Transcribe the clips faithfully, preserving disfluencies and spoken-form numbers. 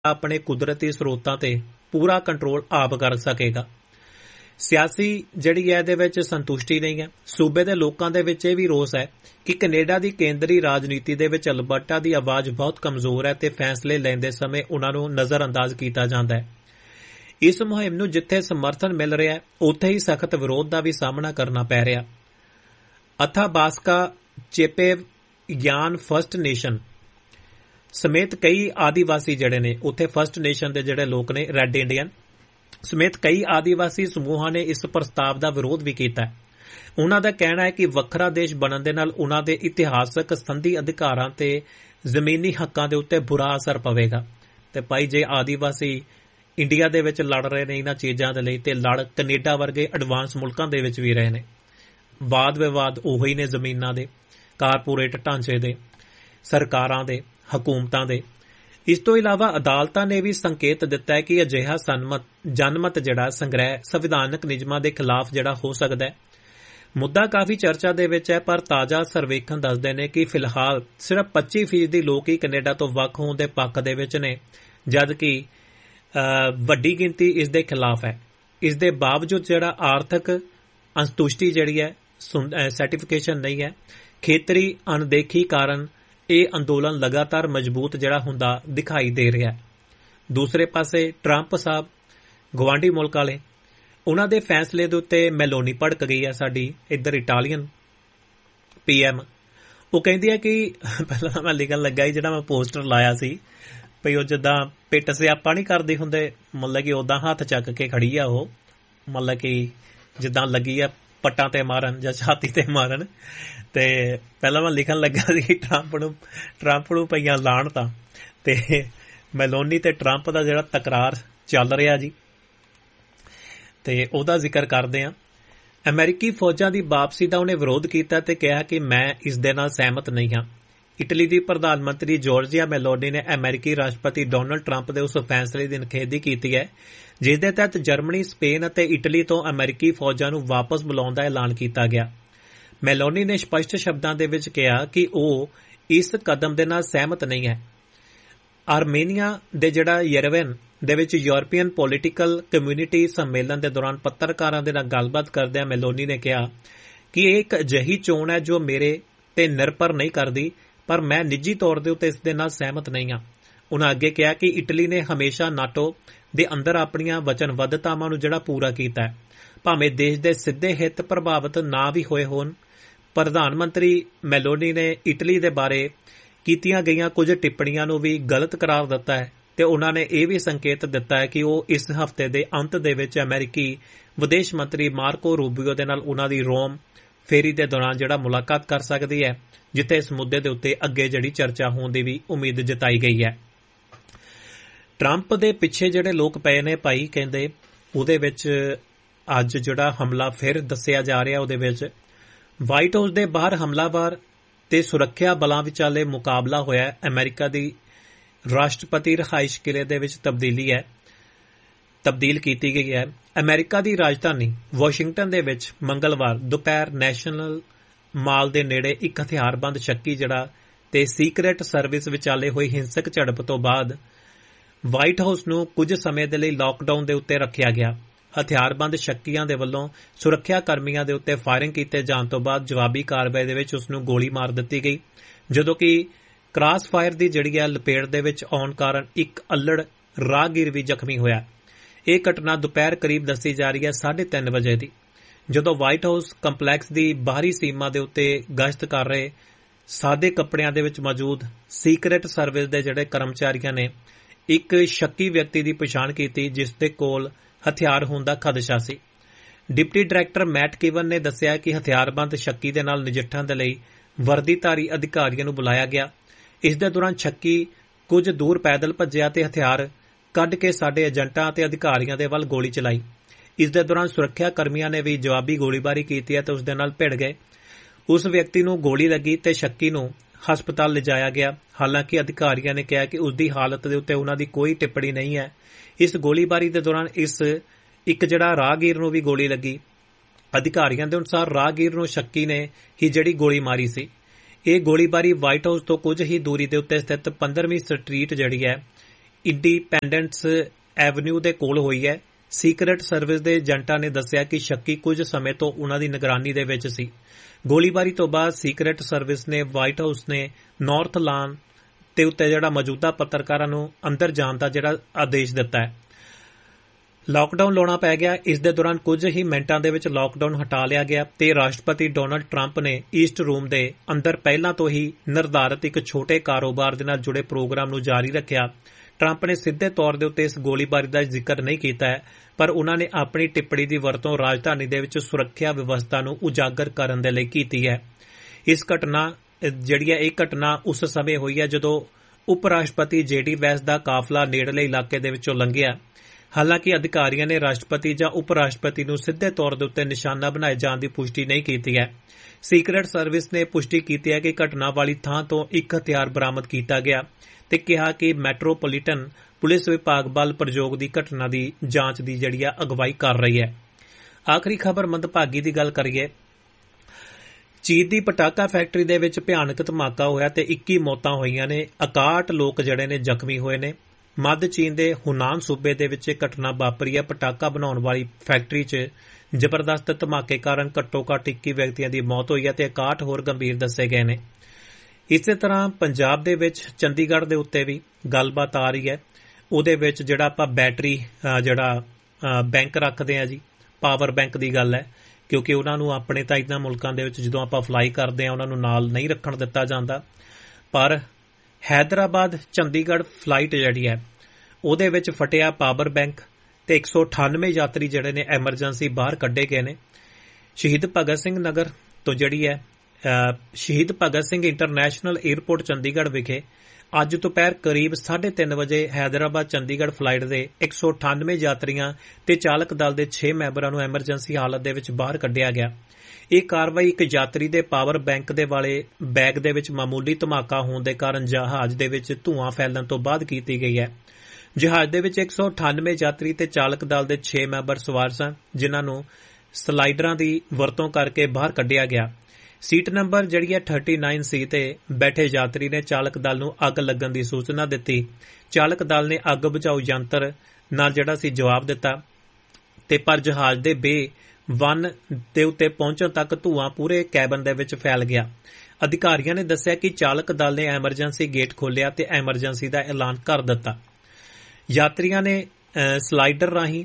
ਆਪਣੇ ਕੁਦਰਤੀ ਸਰੋਤਾਂ ਤੇ ਪੂਰਾ ਕੰਟਰੋਲ ਆਪ ਕਰ ਸਕੇਗਾ। ਸਿਆਸੀ ਜਿਹੜੀ ਹੈ ਇਹਦੇ ਵਿੱਚ ਸੰਤੁਸ਼ਟੀ ਨਹੀਂ ਹੈ। ਸੂਬੇ ਦੇ ਲੋਕਾਂ ਦੇ ਵਿੱਚ ਇਹ ਵੀ ਰੋਸ ਹੈ ਕਿ ਕੈਨੇਡਾ ਦੀ ਕੇਂਦਰੀ ਰਾਜਨੀਤੀ ਦੇ ਵਿੱਚ ਅਲਬਰਟਾ ਦੀ ਆਵਾਜ਼ ਬਹੁਤ ਕਮਜ਼ੋਰ ਹੈ ਤੇ ਫੈਸਲੇ ਲੈਂਦੇ ਸਮੇਂ ਉਹਨਾਂ ਨੂੰ ਨਜ਼ਰਅੰਦਾਜ਼ ਕੀਤਾ ਜਾਂਦਾ ਹੈ। ਇਸ ਮੁਹਿੰਮ ਨੂੰ ਜਿੱਥੇ ਸਮਰਥਨ ਮਿਲ ਰਿਹਾ ਹੈ ਉੱਥੇ ਹੀ ਸਖਤ ਵਿਰੋਧ ਦਾ ਵੀ ਸਾਹਮਣਾ ਕਰਨਾ ਪੈ ਰਿਹਾ। ਅਥਾਬਾਸਕਾ ਚੇਪੇਵ ਗਿਆਨ ਫਸਟ ਨੇਸ਼ਨ ਸਮੇਤ ਕਈ ਆਦੀਵਾਸੀ ਜਿਹੜੇ ਨੇ ਉੱਥੇ ਫਸਟ ਨੇਸ਼ਨ ਦੇ ਜਿਹੜੇ ਲੋਕ ਨੇ ਰੈੱਡ ਇੰਡੀਅਨ ਸਮੇਤ ਕਈ ਆਦੀਵਾਸੀ ਸਮੂਹਾਂ ਨੇ ਇਸ ਪ੍ਰਸਤਾਵ ਦਾ ਵਿਰੋਧ ਵੀ ਕੀਤਾ ਹੈ। ਉਹਨਾਂ ਦਾ ਕਹਿਣਾ ਹੈ ਕਿ ਵੱਖਰਾ ਦੇਸ਼ ਬਣਨ ਦੇ ਨਾਲ ਉਹਨਾਂ ਦੇ ਇਤਿਹਾਸਕ ਸੰਧੀ ਅਧਿਕਾਰਾਂ ਤੇ ਜ਼ਮੀਨੀ ਹੱਕਾਂ ਦੇ ਉੱਤੇ ਬੁਰਾ ਅਸਰ ਪਵੇਗਾ। ਤੇ ਭਾਈ ਜੇ ਆਦੀਵਾਸੀ ਇੰਡੀਆ ਦੇ ਵਿੱਚ ਲੜ ਰਹੇ ਨੇ ਇਹਨਾਂ ਚੀਜ਼ਾਂ ਦੇ ਲਈ ਤੇ ਲੜ ਕੈਨੇਡਾ ਵਰਗੇ ਐਡਵਾਂਸ ਮੁਲਕਾਂ ਦੇ ਵਿੱਚ ਵੀ ਰਹੇ ਨੇ। ਵਾਦ ਵਿਵਾਦ ਉਹੀ ਨੇ ਜ਼ਮੀਨਾਂ ਦੇ, ਕਾਰਪੋਰੇਟ ਢਾਂਚੇ ਦੇ, ਸਰਕਾਰਾਂ ਦੇ, ਹਕੂਮਤਾਂ ਦੇ। ਇਸ ਤੋਂ ਇਲਾਵਾ ਅਦਾਲਤਾਂ ਨੇ ਵੀ ਸੰਕੇਤ ਦਿੱਤਾ ਹੈ ਕਿ ਅਜਿਹਾ ਸਨਮਤ ਜਨਮਤ ਜਿਹੜਾ ਸੰਗ੍ਰਹਿ ਸੰਵਿਧਾਨਕ ਨਿਯਮਾਂ ਦੇ ਖਿਲਾਫ ਜਿਹੜਾ ਹੋ ਸਕਦਾ ਹੈ। ਮੁੱਦਾ ਕਾਫੀ ਚਰਚਾ ਦੇ ਵਿੱਚ ਹੈ, ਪਰ ਤਾਜ਼ਾ ਸਰਵੇਖਣ ਦੱਸਦੇ ਨੇ ਕਿ ਫਿਲਹਾਲ ਸਿਰਫ ਪੱਚੀ ਫੀਸਦੀ ਲੋਕ ਹੀ ਕੈਨੇਡਾ ਤੋਂ ਵੱਖ ਹੋਣ ਦੇ ਪੱਖ ਦੇ ਵਿੱਚ ਨੇ, ਜਦਕਿ ਵੱਡੀ ਗਿਣਤੀ ਇਸ ਦੇ ਖਿਲਾਫ ਹੈ। ਇਸ ਦੇ ਬਾਵਜੂਦ ਜਿਹੜਾ ਆਰਥਿਕ ਅਸੰਤੁਸ਼ਟੀ ਜਿਹੜੀ ਹੈ, ਸਰਟੀਫਿਕੇਸ਼ਨ ਨਹੀਂ ਹੈ, ਖੇਤਰੀ ਅਣਦੇਖੀ ਕਾਰਨ ਇਹ ਅੰਦੋਲਨ ਲਗਾਤਾਰ ਮਜ਼ਬੂਤ ਜਿਹੜਾ ਹੁੰਦਾ ਦਿਖਾਈ ਦੇ ਰਿਹਾ। ਦੂਸਰੇ ਪਾਸੇ ਟਰੰਪ ਸਾਹਿਬ ਗਵਾਂਢੀ ਮੁਲਕ ਵਾਲੇ ਉਹਨਾਂ ਦੇ ਫੈਸਲੇ ਦੇ ਉੱਤੇ ਮੈਲੋਨੀ ਭੜਕ ਗਈ ਹੈ। ਸਾਡੀ ਇੱਧਰ ਇਟਾਲੀਅਨ ਪੀ ਐਮ ਉਹ ਕਹਿੰਦੀ ਹੈ ਕਿ ਪਹਿਲਾਂ ਮੈਂ ਲਿਖਣ ਲੱਗਾ ਸੀ ਜਿਹੜਾ ਮੈਂ ਪੋਸਟਰ ਲਾਇਆ ਸੀ ਭਈ ਉਹ ਜਿੱਦਾਂ ਪਿੱਟ ਸਿਆਪਾ ਨਹੀਂ ਕਰਦੇ ਹੁੰਦੇ, ਮਤਲਬ ਕਿ ਉੱਦਾਂ ਹੱਥ ਚੱਕ ਕੇ ਖੜੀ ਆ ਉਹ, ਮਤਲਬ ਕਿ ਜਿੱਦਾਂ ਲੱਗੀ ਆ ਪੱਟਾਂ ਤੇ ਮਾਰਨ ਜਾਂ ਛਾਤੀ ਤੇ ਮਾਰਨ। ਤੇ ਪਹਿਲਾਂ ਮੈਂ ਲਿਖਣ ਲੱਗਾ ਸੀ ਟਰੰਪ ਨੂੰ ਟਰੰਪ ਨੂੰ ਪਈਆਂ ਲਾਣ ਤਾਂ ਤੇ ਮੈਲੋਨੀ ਤੇ ਟਰੰਪ ਦਾ ਜਿਹੜਾ ਤਕਰਾਰ ਚੱਲ ਰਿਹਾ ਜੀ, ਤੇ ਉਹਦਾ ਜ਼ਿਕਰ ਕਰਦੇ ਹਾਂ। ਅਮਰੀਕੀ ਫੌਜਾਂ ਦੀ ਵਾਪਸੀ ਦਾ ਉਹਨੇ ਵਿਰੋਧ ਕੀਤਾ ਤੇ ਕਿਹਾ ਕਿ ਮੈਂ ਇਸ ਦੇ ਨਾਲ ਸਹਿਮਤ ਨਹੀਂ ਹਾਂ। ਇਟਲੀ ਦੀ ਪ੍ਰਧਾਨ ਮੰਤਰੀ ਜੋਰਜੀਆ ਮੈਲੋਨੀ ਨੇ ਅਮਰੀਕੀ ਰਾਸ਼ਟਰਪਤੀ ਡੋਨਲਡ ਟਰੰਪ ਦੇ ਉਸ ਫੈਸਲੇ ਦੀ ਨਿਖੇਧੀ ਕੀਤੀ ਹੈ ਜਿਸ ਦੇ ਤਹਿਤ ਜਰਮਨੀ, ਸਪੇਨ ਅਤੇ ਇਟਲੀ ਤੋਂ ਅਮਰੀਕੀ ਫੌਜਾਂ ਨੂੰ ਵਾਪਸ ਬੁਲਾਉਣ ਦਾ ਐਲਾਨ ਕੀਤਾ ਗਿਆ। ਮੈਲੋਨੀ ਨੇ ਸਪਸ਼ਟ ਸ਼ਬਦਾਂ ਦੇ ਵਿੱਚ ਕਿਹਾ ਕਿ ਉਹ ਇਸ ਕਦਮ ਦੇ ਨਾਲ ਸਹਿਮਤ ਨਹੀਂ ਹੈ। ਆਰਮੇਨੀਆ ਦੇ ਜਿਹੜਾ ਯਰੇਵਨ ਦੇ ਵਿੱਚ ਯੂਰਪੀਅਨ ਪੋਲੀਟੀਕਲ ਕਮਿਊਨਿਟੀ ਸੰਮੇਲਨ ਦੇ ਦੌਰਾਨ ਪੱਤਰਕਾਰਾਂ ਦੇ ਨਾਲ ਗੱਲਬਾਤ ਕਰਦਿਆਂ ਮੈਲੋਨੀ ਨੇ ਕਿਹਾ ਕਿ ਇਹ ਇੱਕ ਅਜਿਹੀ ਚੋਣ ਹੈ ਜੋ ਮੇਰੇ ਤੇ ਨਿਰਭਰ ਨਹੀਂ ਕਰਦੀ, ਪਰ ਮੈਂ ਨਿੱਜੀ ਤੌਰ ਦੇ ਉੱਤੇ ਇਸ ਦੇ ਨਾਲ ਸਹਿਮਤ ਨਹੀਂ ਹਾਂ। ਉਨ੍ਹਾਂ ਅੱਗੇ ਕਿਹਾ ਕਿ ਇਟਲੀ ਨੇ ਹਮੇਸ਼ਾ ਨਾਟੋ ਦੇ ਅੰਦਰ ਆਪਣੀਆਂ ਵਚਨਬੱਧਤਾਵਾਂ ਨੂੰ ਜਿਹੜਾ ਪੂਰਾ ਕੀਤਾ ਹੈ, ਭਾਵੇਂ ਦੇਸ਼ ਦੇ ਸਿੱਧੇ ਹਿੱਤ ਪ੍ਰਭਾਵਿਤ ਨਾ ਵੀ ਹੋਏ ਹੋਣ। ਪ੍ਰਧਾਨ ਮੰਤਰੀ ਮੈਲੋਨੀ ਨੇ ਇਟਲੀ ਦੇ ਬਾਰੇ ਕੀਤੀਆਂ ਗਈਆਂ ਕੁਝ ਟਿੱਪਣੀਆਂ ਨੂੰ ਵੀ ਗਲਤ ਕਰਾਰ ਦਿੱਤਾ ਹੈ ਤੇ ਉਨ੍ਹਾਂ ਨੇ ਇਹ ਵੀ ਸੰਕੇਤ ਦਿੱਤਾ ਹੈ ਕਿ ਉਹ ਇਸ ਹਫ਼ਤੇ ਦੇ ਅੰਤ ਦੇ ਵਿੱਚ ਅਮਰੀਕੀ ਵਿਦੇਸ਼ ਮੰਤਰੀ ਮਾਰਕੋ ਰੂਬੀਓ ਦੇ ਨਾਲ ਉਨ੍ਹਾਂ ਦੀ ਰੋਮ ਫੇਰੀ ਦੇ ਦੌਰਾਨ ਜਿਹੜਾ ਮੁਲਾਕਾਤ ਕਰ ਸਕਦੀ ਹੈ, ਜਿੱਥੇ ਇਸ ਮੁੱਦੇ ਦੇ ਉੱਤੇ ਅੱਗੇ ਜਿਹੜੀ ਚਰਚਾ ਹੋਣ ਦੀ ਵੀ ਉਮੀਦ ਜਤਾਈ ਗਈ ਹੈ। ਟਰੰਪ ਦੇ ਪਿੱਛੇ ਜਿਹੜੇ ਲੋਕ ਪਏ ਨੇ ਭਾਈ ਕਹਿੰਦੇ ਉਹਦੇ ਵਿੱਚ ਅੱਜ ਜਿਹੜਾ ਹਮਲਾ ਫਿਰ ਦੱਸਿਆ ਜਾ ਰਿਹਾ, ਉਹਦੇ ਵਿੱਚ ਵਾਈਟ ਹਾਊਸ ਦੇ ਬਾਹਰ ਹਮਲਾਵਰ ਤੇ ਸੁਰੱਖਿਆ ਬਲਾਂ ਵਿਚਾਲੇ ਮੁਕਾਬਲਾ ਹੋਇਆ। ਅਮਰੀਕਾ ਦੀ ਰਾਸ਼ਟਰਪਤੀ ਰਿਹਾਇਸ਼ ਕਿਲੇ ਦੇ ਵਿੱਚ ਤਬਦੀਲੀ ਹੈ ਤਬਦੀਲ ਕੀਤੀ ਗਈ ਹੈ। ਅਮਰੀਕਾ ਦੀ ਰਾਜਧਾਨੀ ਵਾਸ਼ਿੰਗਟਨ ਦੇ ਵਿੱਚ ਮੰਗਲਵਾਰ ਦੁਪਹਿਰ ਨੈਸ਼ਨਲ ਮਾਲ ਦੇ ਨੇੜੇ ਇੱਕ ਹਥਿਆਰਬੰਦ ਸ਼ੱਕੀ ਜਿਹੜਾ ਤੇ ਸੀਕ੍ਰੇਟ ਸਰਵਿਸ ਵਿਚਾਲੇ ਹੋਈ ਹਿੰਸਕ ਝੜਪ ਤੋਂ ਬਾਅਦ ਵਾਈਟ ਹਾਊਸ ਨੂੰ ਕੁਝ ਸਮੇਂ ਦੇ ਲਈ ਲਾਕਡਾਊਨ ਦੇ ਉੱਤੇ ਰੱਖਿਆ ਗਿਆ। ਹਥਿਆਰਬੰਦ ਸ਼ੱਕੀਆਂ ਦੇ ਵੱਲੋਂ ਸੁਰੱਖਿਆ ਕਰਮੀਆਂ ਦੇ ਉੱਤੇ ਫਾਇਰਿੰਗ ਕੀਤੇ ਜਾਣ ਤੋਂ ਬਾਅਦ ਜਵਾਬੀ ਕਾਰਵਾਈ ਦੇ ਵਿੱਚ ਉਸ ਨੂੰ ਗੋਲੀ ਮਾਰ ਦਿੱਤੀ ਗਈ, ਜਦੋਂ ਕਿ ਕ੍ਰਾਸ ਫਾਇਰ ਦੀ ਜਿਹੜੀ ਹੈ ਲਪੇਟ ਦੇ ਵਿੱਚ ਆਉਣ ਕਾਰਨ ਇੱਕ ਅੱਲੜ ਰਾਹਗੀਰ ਵੀ ਜ਼ਖਮੀ ਹੋਇਆ। ਇਹ ਘਟਨਾ ਦੁਪਹਿਰ ਕਰੀਬ ਦੱਸੀ ਜਾ ਰਹੀ ਹੈ ਸਾਢੇ ਤਿੰਨ ਵਜੇ ਦੀ, ਜਦੋਂ ਵਾਈਟ ਹਾਊਸ ਕੰਪਲੈਕਸ ਦੀ ਬਾਹਰੀ ਸੀਮਾ ਦੇ ਉੱਤੇ ਗਸ਼ਤ ਕਰ ਰਹੇ ਸਾਦੇ ਕੱਪੜਿਆਂ ਦੇ ਵਿੱਚ ਮੌਜੂਦ ਸੀਕ੍ਰੇਟ ਸਰਵਿਸ ਦੇ ਜਿਹੜੇ ਕਰਮਚਾਰੀਆਂ ਨੇ ਇੱਕ ਸ਼ੱਕੀ ਵਿਅਕਤੀ ਦੀ ਪਛਾਣ ਕੀਤੀ ਜਿਸ ਦੇ ਕੋਲ ਹਥਿਆਰ ਹੋਣ ਦਾ ਖਦਸ਼ਾ ਸੀ। ਡਿਪਟੀ ਡਾਇਰੈਕਟਰ ਮੈਟ ਕਿਵਨ ਨੇ ਦੱਸਿਆ ਕਿ ਹਥਿਆਰਬੰਦ ਸ਼ੱਕੀ ਦੇ ਨਾਲ ਨਜਿੱਠਣ ਦੇ ਲਈ ਵਰਦੀਧਾਰੀ ਅਧਿਕਾਰੀਆਂ ਨੂੰ ਬੁਲਾਇਆ ਗਿਆ। ਇਸ ਦੇ ਦੌਰਾਨ ਸ਼ੱਕੀ ਕੁਝ ਦੂਰ ਪੈਦਲ ਭੱਜਿਆ ਤੇ ਹਥਿਆਰ ਕੱਢ ਕੇ ਸਾਡੇ ਏਜੰਟਾਂ ਅਤੇ ਅਧਿਕਾਰੀਆਂ ਦੇ ਵੱਲ ਗੋਲੀ ਚਲਾਈ। ਇਸ ਦੇ ਦੌਰਾਨ ਸੁਰੱਖਿਆ ਕਰਮੀਆਂ ਨੇ ਵੀ ਜਵਾਬੀ ਗੋਲੀਬਾਰੀ ਕੀਤੀ ਅਤੇ ਉਸ ਦੇ ਨਾਲ ਭਿੜ ਗਏ। ਉਸ ਵਿਅਕਤੀ ਨੂੰ ਗੋਲੀ ਲੱਗੀ ਤੇ ਸ਼ੱਕੀ ਨੂੰ ਹਸਪਤਾਲ ਲਿਜਾਇਆ ਗਿਆ। ਹਾਲਾਂਕਿ ਅਧਿਕਾਰੀਆਂ ਨੇ ਕਿਹਾ ਕਿ ਉਸ ਦੀ ਹਾਲਤ ਦੇ ਉੱਤੇ ਉਹਨਾਂ ਦੀ ਕੋਈ ਟਿੱਪਣੀ ਨਹੀਂ ਹੈ। ਇਸ ਗੋਲੀਬਾਰੀ ਦੇ ਦੌਰਾਨ ਇਸ ਇੱਕ ਜਿਹੜਾ ਰਾਹਗੀਰ ਨੂੰ ਵੀ ਗੋਲੀ ਲੱਗੀ। ਅਧਿਕਾਰੀਆਂ ਦੇ ਅਨੁਸਾਰ ਰਾਹਗੀਰ ਨੂੰ ਸ਼ੱਕੀ ਨੇ ਹੀ ਜਿਹੜੀ ਗੋਲੀ ਮਾਰੀ ਸੀ। ਇਹ ਗੋਲੀਬਾਰੀ ਵਾਈਟ ਹਾਊਸ ਤੋਂ ਕੁਝ ਹੀ ਦੂਰੀ ਦੇ ਉੱਤੇ ਸਥਿਤ ਪੰਦਰਵੀਂ ਸਟਰੀਟ ਜਿਹੜੀ ਹੈ ਇੰਡੀਪੈਂਡੈਂਸ ਐਵਨਿਊ ਦੇ ਕੋਲ ਹੋਈ ਹੈ। ਸੀਕਰੇਟ ਸਰਵਿਸ ਦੇ ਏਜੰਟਾਂ ਨੇ ਦੱਸਿਆ ਕਿ ਸ਼ੱਕੀ ਕੁਝ ਸਮੇਂ ਤੋਂ ਉਨ੍ਹਾਂ ਦੀ ਨਿਗਰਾਨੀ ਦੇ ਵਿੱਚ ਸੀ। ਗੋਲੀਬਾਰੀ ਤੋਂ ਬਾਅਦ ਸੀਕਰੇਟ ਸਰਵਿਸ ਨੇ ਵਾਈਟ ਹਾਊਸ ਨੇ ਨਾਰਥ ਲਾਨ ਤੇ ਉੱਤੇ ਜਿਹੜਾ ਮੌਜੂਦਾ ਪੱਤਰਕਾਰਾਂ ਨੂੰ ਅੰਦਰ ਜਾਣ ਦਾ ਜਿਹੜਾ ਆਦੇਸ਼ ਦਿੱਤਾ ਹੈ। ਲਾਕਡਾਊਨ ਲਾਉਣਾ ਪੈ ਗਿਆ। ਇਸ ਦੇ ਦੌਰਾਨ ਕੁਝ ਹੀ ਮਿੰਟਾਂ ਦੇ ਵਿੱਚ ਲਾਕਡਾਊਨ ਹਟਾ ਲਿਆ ਗਿਆ ਤੇ ਰਾਸ਼ਟਰਪਤੀ ਡੋਨਲਡ ਟਰੰਪ ਨੇ ਈਸਟ ਰੂਮ ਦੇ ਅੰਦਰ ਪਹਿਲਾਂ ਤੋਂ ਹੀ ਨਿਰਧਾਰਿਤ ਇੱਕ ਛੋਟੇ ਕਾਰੋਬਾਰ ਦੇ ਨਾਲ ਜੁੜੇ ਪ੍ਰੋਗਰਾਮ ਨੂੰ ਜਾਰੀ ਰੱਖਿਆ। ਟਰੰਪ ਨੇ ਸਿੱਧੇ ਤੌਰ ਦੇ ਉੱਤੇ ਇਸ ਗੋਲੀਬਾਰੀ ਦਾ ਜ਼ਿਕਰ ਨਹੀਂ ਕੀਤਾ ਹੈ, ਪਰ ਉਨ੍ਹਾਂ ਨੇ ਆਪਣੀ ਟਿੱਪਣੀ ਦੀ ਵਰਤੋਂ ਰਾਜਧਾਨੀ ਦੇ ਵਿੱਚ ਸੁਰੱਖਿਆ ਵਿਵਸਥਾ ਨੂੰ ਉਜਾਗਰ ਕਰਨ ਦੇ ਲਈ ਕੀਤੀ ਹੈ। ਇਸ ਘਟਨਾ ਜਿਹੜੀ ਹੈ ਇਹ ਘਟਨਾ ਉਸ ਸਮੇਂ ਹੋਈ ਹੈ ਜਦੋਂ ਉਪ ਰਾਸ਼ਟਰਪਤੀ ਜੇ ਡੀ ਵੈਂਸ ਦਾ ਕਾਫਲਾ ਨੇੜਲੇ ਇਲਾਕੇ ਦੇ ਵਿੱਚੋਂ ਲੰਘਿਆ। ਹਾਲਾਂਕਿ ਅਧਿਕਾਰੀਆਂ ਨੇ ਰਾਸ਼ਟਰਪਤੀ ਜਾਂ ਉਪ ਰਾਸ਼ਟਰਪਤੀ ਨੂੰ ਸਿੱਧੇ ਤੌਰ ਦੇ ਉੱਤੇ ਨਿਸ਼ਾਨਾ ਬਣਾਏ ਜਾਣ ਦੀ ਪੁਸ਼ਟੀ ਨਹੀਂ ਕੀਤੀ ਹੈ। ਸੀਕਰੇਟ ਸਰਵਿਸ ਨੇ ਪੁਸ਼ਟੀ ਕੀਤੀ ਹੈ ਕਿ ਘਟਨਾ ਵਾਲੀ ਥਾਂ ਤੋਂ ਇੱਕ ਹਥਿਆਰ ਬਰਾਮਦ ਕੀਤਾ ਗਿਆ ਤੇ ਕਿਹਾ ਕਿ ਮੈਟਰੋਪੋਲੀਟਨ ਪੁਲਿਸ ਵਿਭਾਗ ਬਲ ਪ੍ਰਯੋਗ ਦੀ ਘਟਨਾ ਦੀ ਜਾਂਚ ਦੀ ਜਿਹੜੀ ਆ ਅਗਵਾਈ ਕਰ ਰਹੀ ਹੈ। ਆਖਰੀ ਖਬਰ ਮੰਦਭਾਗੀ ਦੀ ਗੱਲ ਕਰੀਏ। ਚੀਨ ਦੀ ਪਟਾਕਾ ਫੈਕਟਰੀ ਦੇ ਵਿੱਚ ਭਿਆਨਕ ਧਮਾਕਾ ਹੋਇਆ ਤੇ ਇੱਕੀ ਮੌਤਾਂ ਹੋਈਆਂ ਨੇ। ਇਕਾਹਠ ਲੋਕ ਜਿਹੜੇ ਨੇ ਜ਼ਖਮੀ ਹੋਏ ਨੇ। ਮੱਧ ਚੀਨ ਦੇ ਹੁਨਾਨ ਸੂਬੇ ਦੇ ਵਿੱਚ ਘਟਨਾ ਵਾਪਰੀ ਹੈ। ਪਟਾਕਾ ਬਣਾਉਣ ਵਾਲੀ ਫੈਕਟਰੀ 'ਚ ਜ਼ਬਰਦਸਤ ਧਮਾਕੇ ਕਾਰਨ ਘੱਟੋ ਘੱਟ ਇੱਕੀ ਵਿਅਕਤੀਆਂ ਦੀ ਮੌਤ ਹੋਈ ਹੈ ਤੇ ਇਕਾਹਠ ਹੋਰ ਗੰਭੀਰ ਦੱਸੇ ਗਏ ਨੇ। ਇਸੇ ਤਰ੍ਹਾਂ ਪੰਜਾਬ ਦੇ ਵਿੱਚ ਚੰਡੀਗੜ੍ਹ ਦੇ ਉੱਤੇ ਵੀ ਗੱਲਬਾਤ ਆ ਰਹੀ ਹੈ। ਉਹਦੇ ਵਿੱਚ ਜਿਹੜਾ ਆਪਾਂ ਬੈਟਰੀ ਜਿਹੜਾ ਬੈਂਕ ਰੱਖਦੇ ਆ ਜੀ, ਪਾਵਰ ਬੈਂਕ ਦੀ ਗੱਲ ਹੈ, ਕਿਉਂਕਿ ਉਹਨਾਂ ਨੂੰ ਆਪਣੇ ਤਾਂ ਇਹਨਾਂ ਮੁਲਕਾਂ ਦੇ ਵਿੱਚ ਜਦੋਂ ਆਪਾਂ ਫਲਾਈ ਕਰਦੇ ਹਾਂ ਉਹਨਾਂ ਨੂੰ ਨਾਲ ਨਹੀਂ ਰੱਖਣ ਦਿੱਤਾ ਜਾਂਦਾ, ਪਰ ਹੈਦਰਾਬਾਦ ਚੰਡੀਗੜ੍ਹ ਫਲਾਈਟ ਜਿਹੜੀ ਹੈ ਉਹਦੇ ਵਿੱਚ ਫਟਿਆ ਪਾਵਰ ਬੈਂਕ ਤੇ ਇੱਕ ਸੌ ਅਠਾਨਵੇਂ ਯਾਤਰੀ ਜਿਹੜੇ ਨੇ ਐਮਰਜੈਂਸੀ ਬਾਹਰ ਕੱਢੇ ਗਏ ਨੇ। ਸ਼ਹੀਦ ਭਗਤ ਸਿੰਘ ਨਗਰ ਤੋਂ ਜਿਹੜੀ ਹੈ ਸ਼ਹੀਦ ਭਗਤ ਸਿੰਘ ਇੰਟਰਨੈਸ਼ਨਲ ਏਅਰਪੋਰਟ ਚੰਡੀਗੜ੍ਹ ਵਿਖੇ ਅੱਜ ਦੁਪਹਿਰ ਕਰੀਬ ਸਾਢੇ ਤਿੰਨ ਵਜੇ ਹੈਦਰਾਬਾਦ ਚੰਡੀਗੜ੍ਹ ਫਲਾਈਟ ਦੇ ਇੱਕ ਸੌ ਅਠਾਨਵੇਂ ਯਾਤਰੀਆਂ ਤੇ ਚਾਲਕ ਦਲ ਦੇ ਛੇ ਮੈਂਬਰਾਂ ਨੂੰ ਐਮਰਜੈਂਸੀ ਹਾਲਤ ਦੇ ਵਿੱਚ ਬਾਹਰ ਕੱਢਿਆ ਗਿਆ। ਇਹ ਕਾਰਵਾਈ ਇੱਕ ਯਾਤਰੀ ਦੇ ਪਾਵਰ ਬੈਂਕ ਦੇ ਵਾਲੇ ਬੈਗ ਦੇ ਵਿੱਚ ਮਾਮੂਲੀ ਧਮਾਕਾ ਹੋਣ ਦੇ ਕਾਰਨ ਜਹਾਜ਼ ਦੇ ਵਿੱਚ ਧੂਆਂ ਫੈਲਣ ਤੋਂ ਬਾਅਦ ਕੀਤੀ ਗਈ ਹੈ। ਜਹਾਜ਼ ਦੇ ਵਿੱਚ ਇੱਕ ਸੌ ਅਠਾਨਵੇਂ ਯਾਤਰੀ ਤੇ ਚਾਲਕ ਦਲ ਦੇ ਛੇ ਮੈਂਬਰ ਸਵਾਰ ਸਨ, ਜਿਨ੍ਹਾਂ ਨੂੰ ਸਲਾਈਡਰਾਂ ਦੀ ਵਰਤੋਂ ਕਰਕੇ ਬਾਹਰ ਕੱਢਿਆ ਗਿਆ। ਸੀਟ ਨੰਬਰ ਜਿਹੜੀ ਹੈ ਉਨਤਾਲੀ ਸੀ ਤੇ ਬੈਠੇ ਯਾਤਰੀ ਨੇ ਚਾਲਕ ਦਲ ਨੂੰ ਅੱਗ ਲੱਗਣ ਦੀ ਸੂਚਨਾ ਦਿੱਤੀ। ਚਾਲਕ ਦਲ ਨੇ ਅੱਗ ਬੁਝਾਊ ਯੰਤਰ ਨਾਲ ਜਿਹੜਾ ਸੀ ਜਵਾਬ ਦਿੱਤਾ ਤੇ ਪਰ ਜਹਾਜ਼ ਦੇ ਬੇ ਵਨ ਦੇ ਉੱਤੇ ਪਹੁੰਚਣ ਤੱਕ ਧੂਆਂ ਪੂਰੇ ਕੈਬਨ ਦੇ ਵਿੱਚ ਫੈਲ ਗਿਆ। ਅਧਿਕਾਰੀਆਂ ਨੇ ਦੱਸਿਆ ਕਿ ਚਾਲਕ ਦਲ ਨੇ ਐਮਰਜੈਂਸੀ ਗੇਟ ਖੋਲ੍ਹਿਆ ਤੇ ਐਮਰਜੈਂਸੀ ਦਾ ਐਲਾਨ ਕਰ ਦਿੱਤਾ। ਯਾਤਰੀਆਂ ਨੇ ਸਲਾਈਡਰ ਰਾਹੀਂ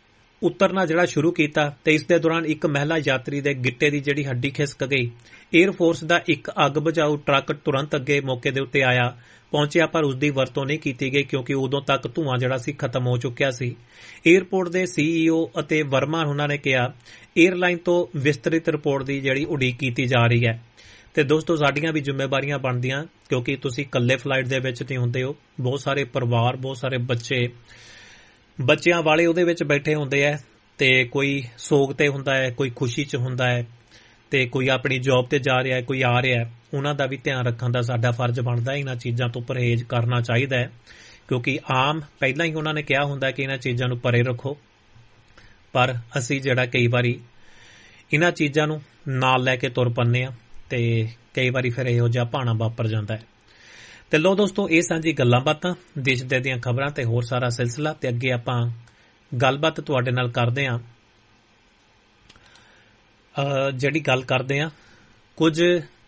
ਉਤਰਨਾ ਜਿਹੜਾ ਸ਼ੁਰੂ ਕੀਤਾ ਤੇ ਇਸ ਦੇ ਦੌਰਾਨ ਇੱਕ ਮਹਿਲਾ ਯਾਤਰੀ ਦੇ ਗਿੱਟੇ ਦੀ ਜਿਹੜੀ ਹੱਡੀ ਖਿਸਕ ਗਈ। ਏਅਰ ਫੋਰਸ ਦਾ ਇੱਕ ਅੱਗ ਬੁਝਾਊ ਟਰੱਕ ਤੁਰੰਤ ਅੱਗੇ ਮੌਕੇ ਦੇ ਉੱਤੇ ਆਇਆ ਪਹੁੰਚਿਆ, ਪਰ ਉਸ ਦੀ ਵਰਤੋਂ ਨਹੀਂ ਕੀਤੀ ਗਈ ਕਿਉਂਕਿ ਉਦੋਂ ਤੱਕ ਧੂਆਂ ਜਿਹੜਾ ਸੀ ਖਤਮ ਹੋ ਚੁੱਕਿਆ ਸੀ। ਏਅਰਪੋਰਟ ਦੇ ਸੀਈਓ ਅਤੇ ਵਰਮਾ ਉਹਨਾਂ ਨੇ ਕਿਹਾ ਏਅਰਲਾਈਨ ਤੋਂ ਵਿਸਤ੍ਰਿਤ ਰਿਪੋਰਟ ਦੀ ਜਿਹੜੀ ਉਡੀਕ ਕੀਤੀ ਜਾ ਰਹੀ ਹੈ। ਤੇ ਦੋਸਤੋ, ਸਾਡੀਆਂ ਵੀ ਜ਼ਿੰਮੇਵਾਰੀਆਂ ਬਣਦੀਆਂ ਕਿਉਂਕਿ ਤੁਸੀਂ ਇਕੱਲੇ ਫਲਾਈਟ ਦੇ ਵਿੱਚ ਨਹੀਂ ਹੁੰਦੇ ਹੋ, ਬਹੁਤ ਸਾਰੇ ਪਰਿਵਾਰ, ਬਹੁਤ ਸਾਰੇ ਬੱਚੇ ਬੱਚਿਆਂ ਵਾਲੇ ਉਹਦੇ ਵਿੱਚ ਬੈਠੇ ਹੁੰਦੇ ਆ ਤੇ ਕੋਈ ਸੋਗ ਤੇ ਹੁੰਦਾ ਹੈ, ਕੋਈ ਖੁਸ਼ੀ 'ਚ ਹੁੰਦਾ ਹੈ ਤੇ ਕੋਈ ਆਪਣੀ ਜੌਬ ਤੇ ਜਾ ਰਿਹਾ ਹੈ, ਕੋਈ ਆ ਰਿਹਾ ਹੈ। ਉਹਨਾਂ ਦਾ ਵੀ ਧਿਆਨ ਰੱਖਣ ਦਾ ਸਾਡਾ ਫਰਜ਼ ਬਣਦਾ ਹੈ। ਇਹਨਾਂ ਚੀਜ਼ਾਂ ਤੋਂ ਪਰਹੇਜ਼ ਕਰਨਾ ਚਾਹੀਦਾ ਹੈ ਕਿਉਂਕਿ ਆਮ ਪਹਿਲਾਂ ਹੀ ਉਹਨਾਂ ਨੇ ਕਿਹਾ ਹੁੰਦਾ ਕਿ ਇਹਨਾਂ ਚੀਜ਼ਾਂ ਨੂੰ ਪਰੇ ਰੱਖੋ, ਪਰ ਅਸੀਂ ਜਿਹੜਾ ਕਈ ਵਾਰੀ ਇਹਨਾਂ ਚੀਜ਼ਾਂ ਨੂੰ ਨਾਲ ਲੈ ਕੇ ਤੁਰ ਪੈਂਦੇ ਹਾਂ ਤੇ ਕਈ ਵਾਰੀ ਫਿਰ ਇਹੋ ਜਿਹਾ ਭਾਣਾ ਵਾਪਰ ਜਾਂਦਾ ਹੈ। ਤੇ ਲੋ ਦੋਸਤੋ, ਇਹ ਸਾਂਝੀ ਗੱਲਾਂ ਬਾਤਾਂ ਦੇਸ਼ ਦੇ ਦੀਆਂ ਖਬਰਾਂ ਤੇ ਹੋਰ ਸਾਰਾ ਸਿਲਸਿਲਾ, ਤੇ ਅੱਗੇ ਆਪਾਂ ਗੱਲਬਾਤ ਤੁਹਾਡੇ ਨਾਲ ਕਰਦੇ ਹਾਂ। ਜਿਹੜੀ ਗੱਲ ਕਰਦੇ ਹਾਂ ਕੁਝ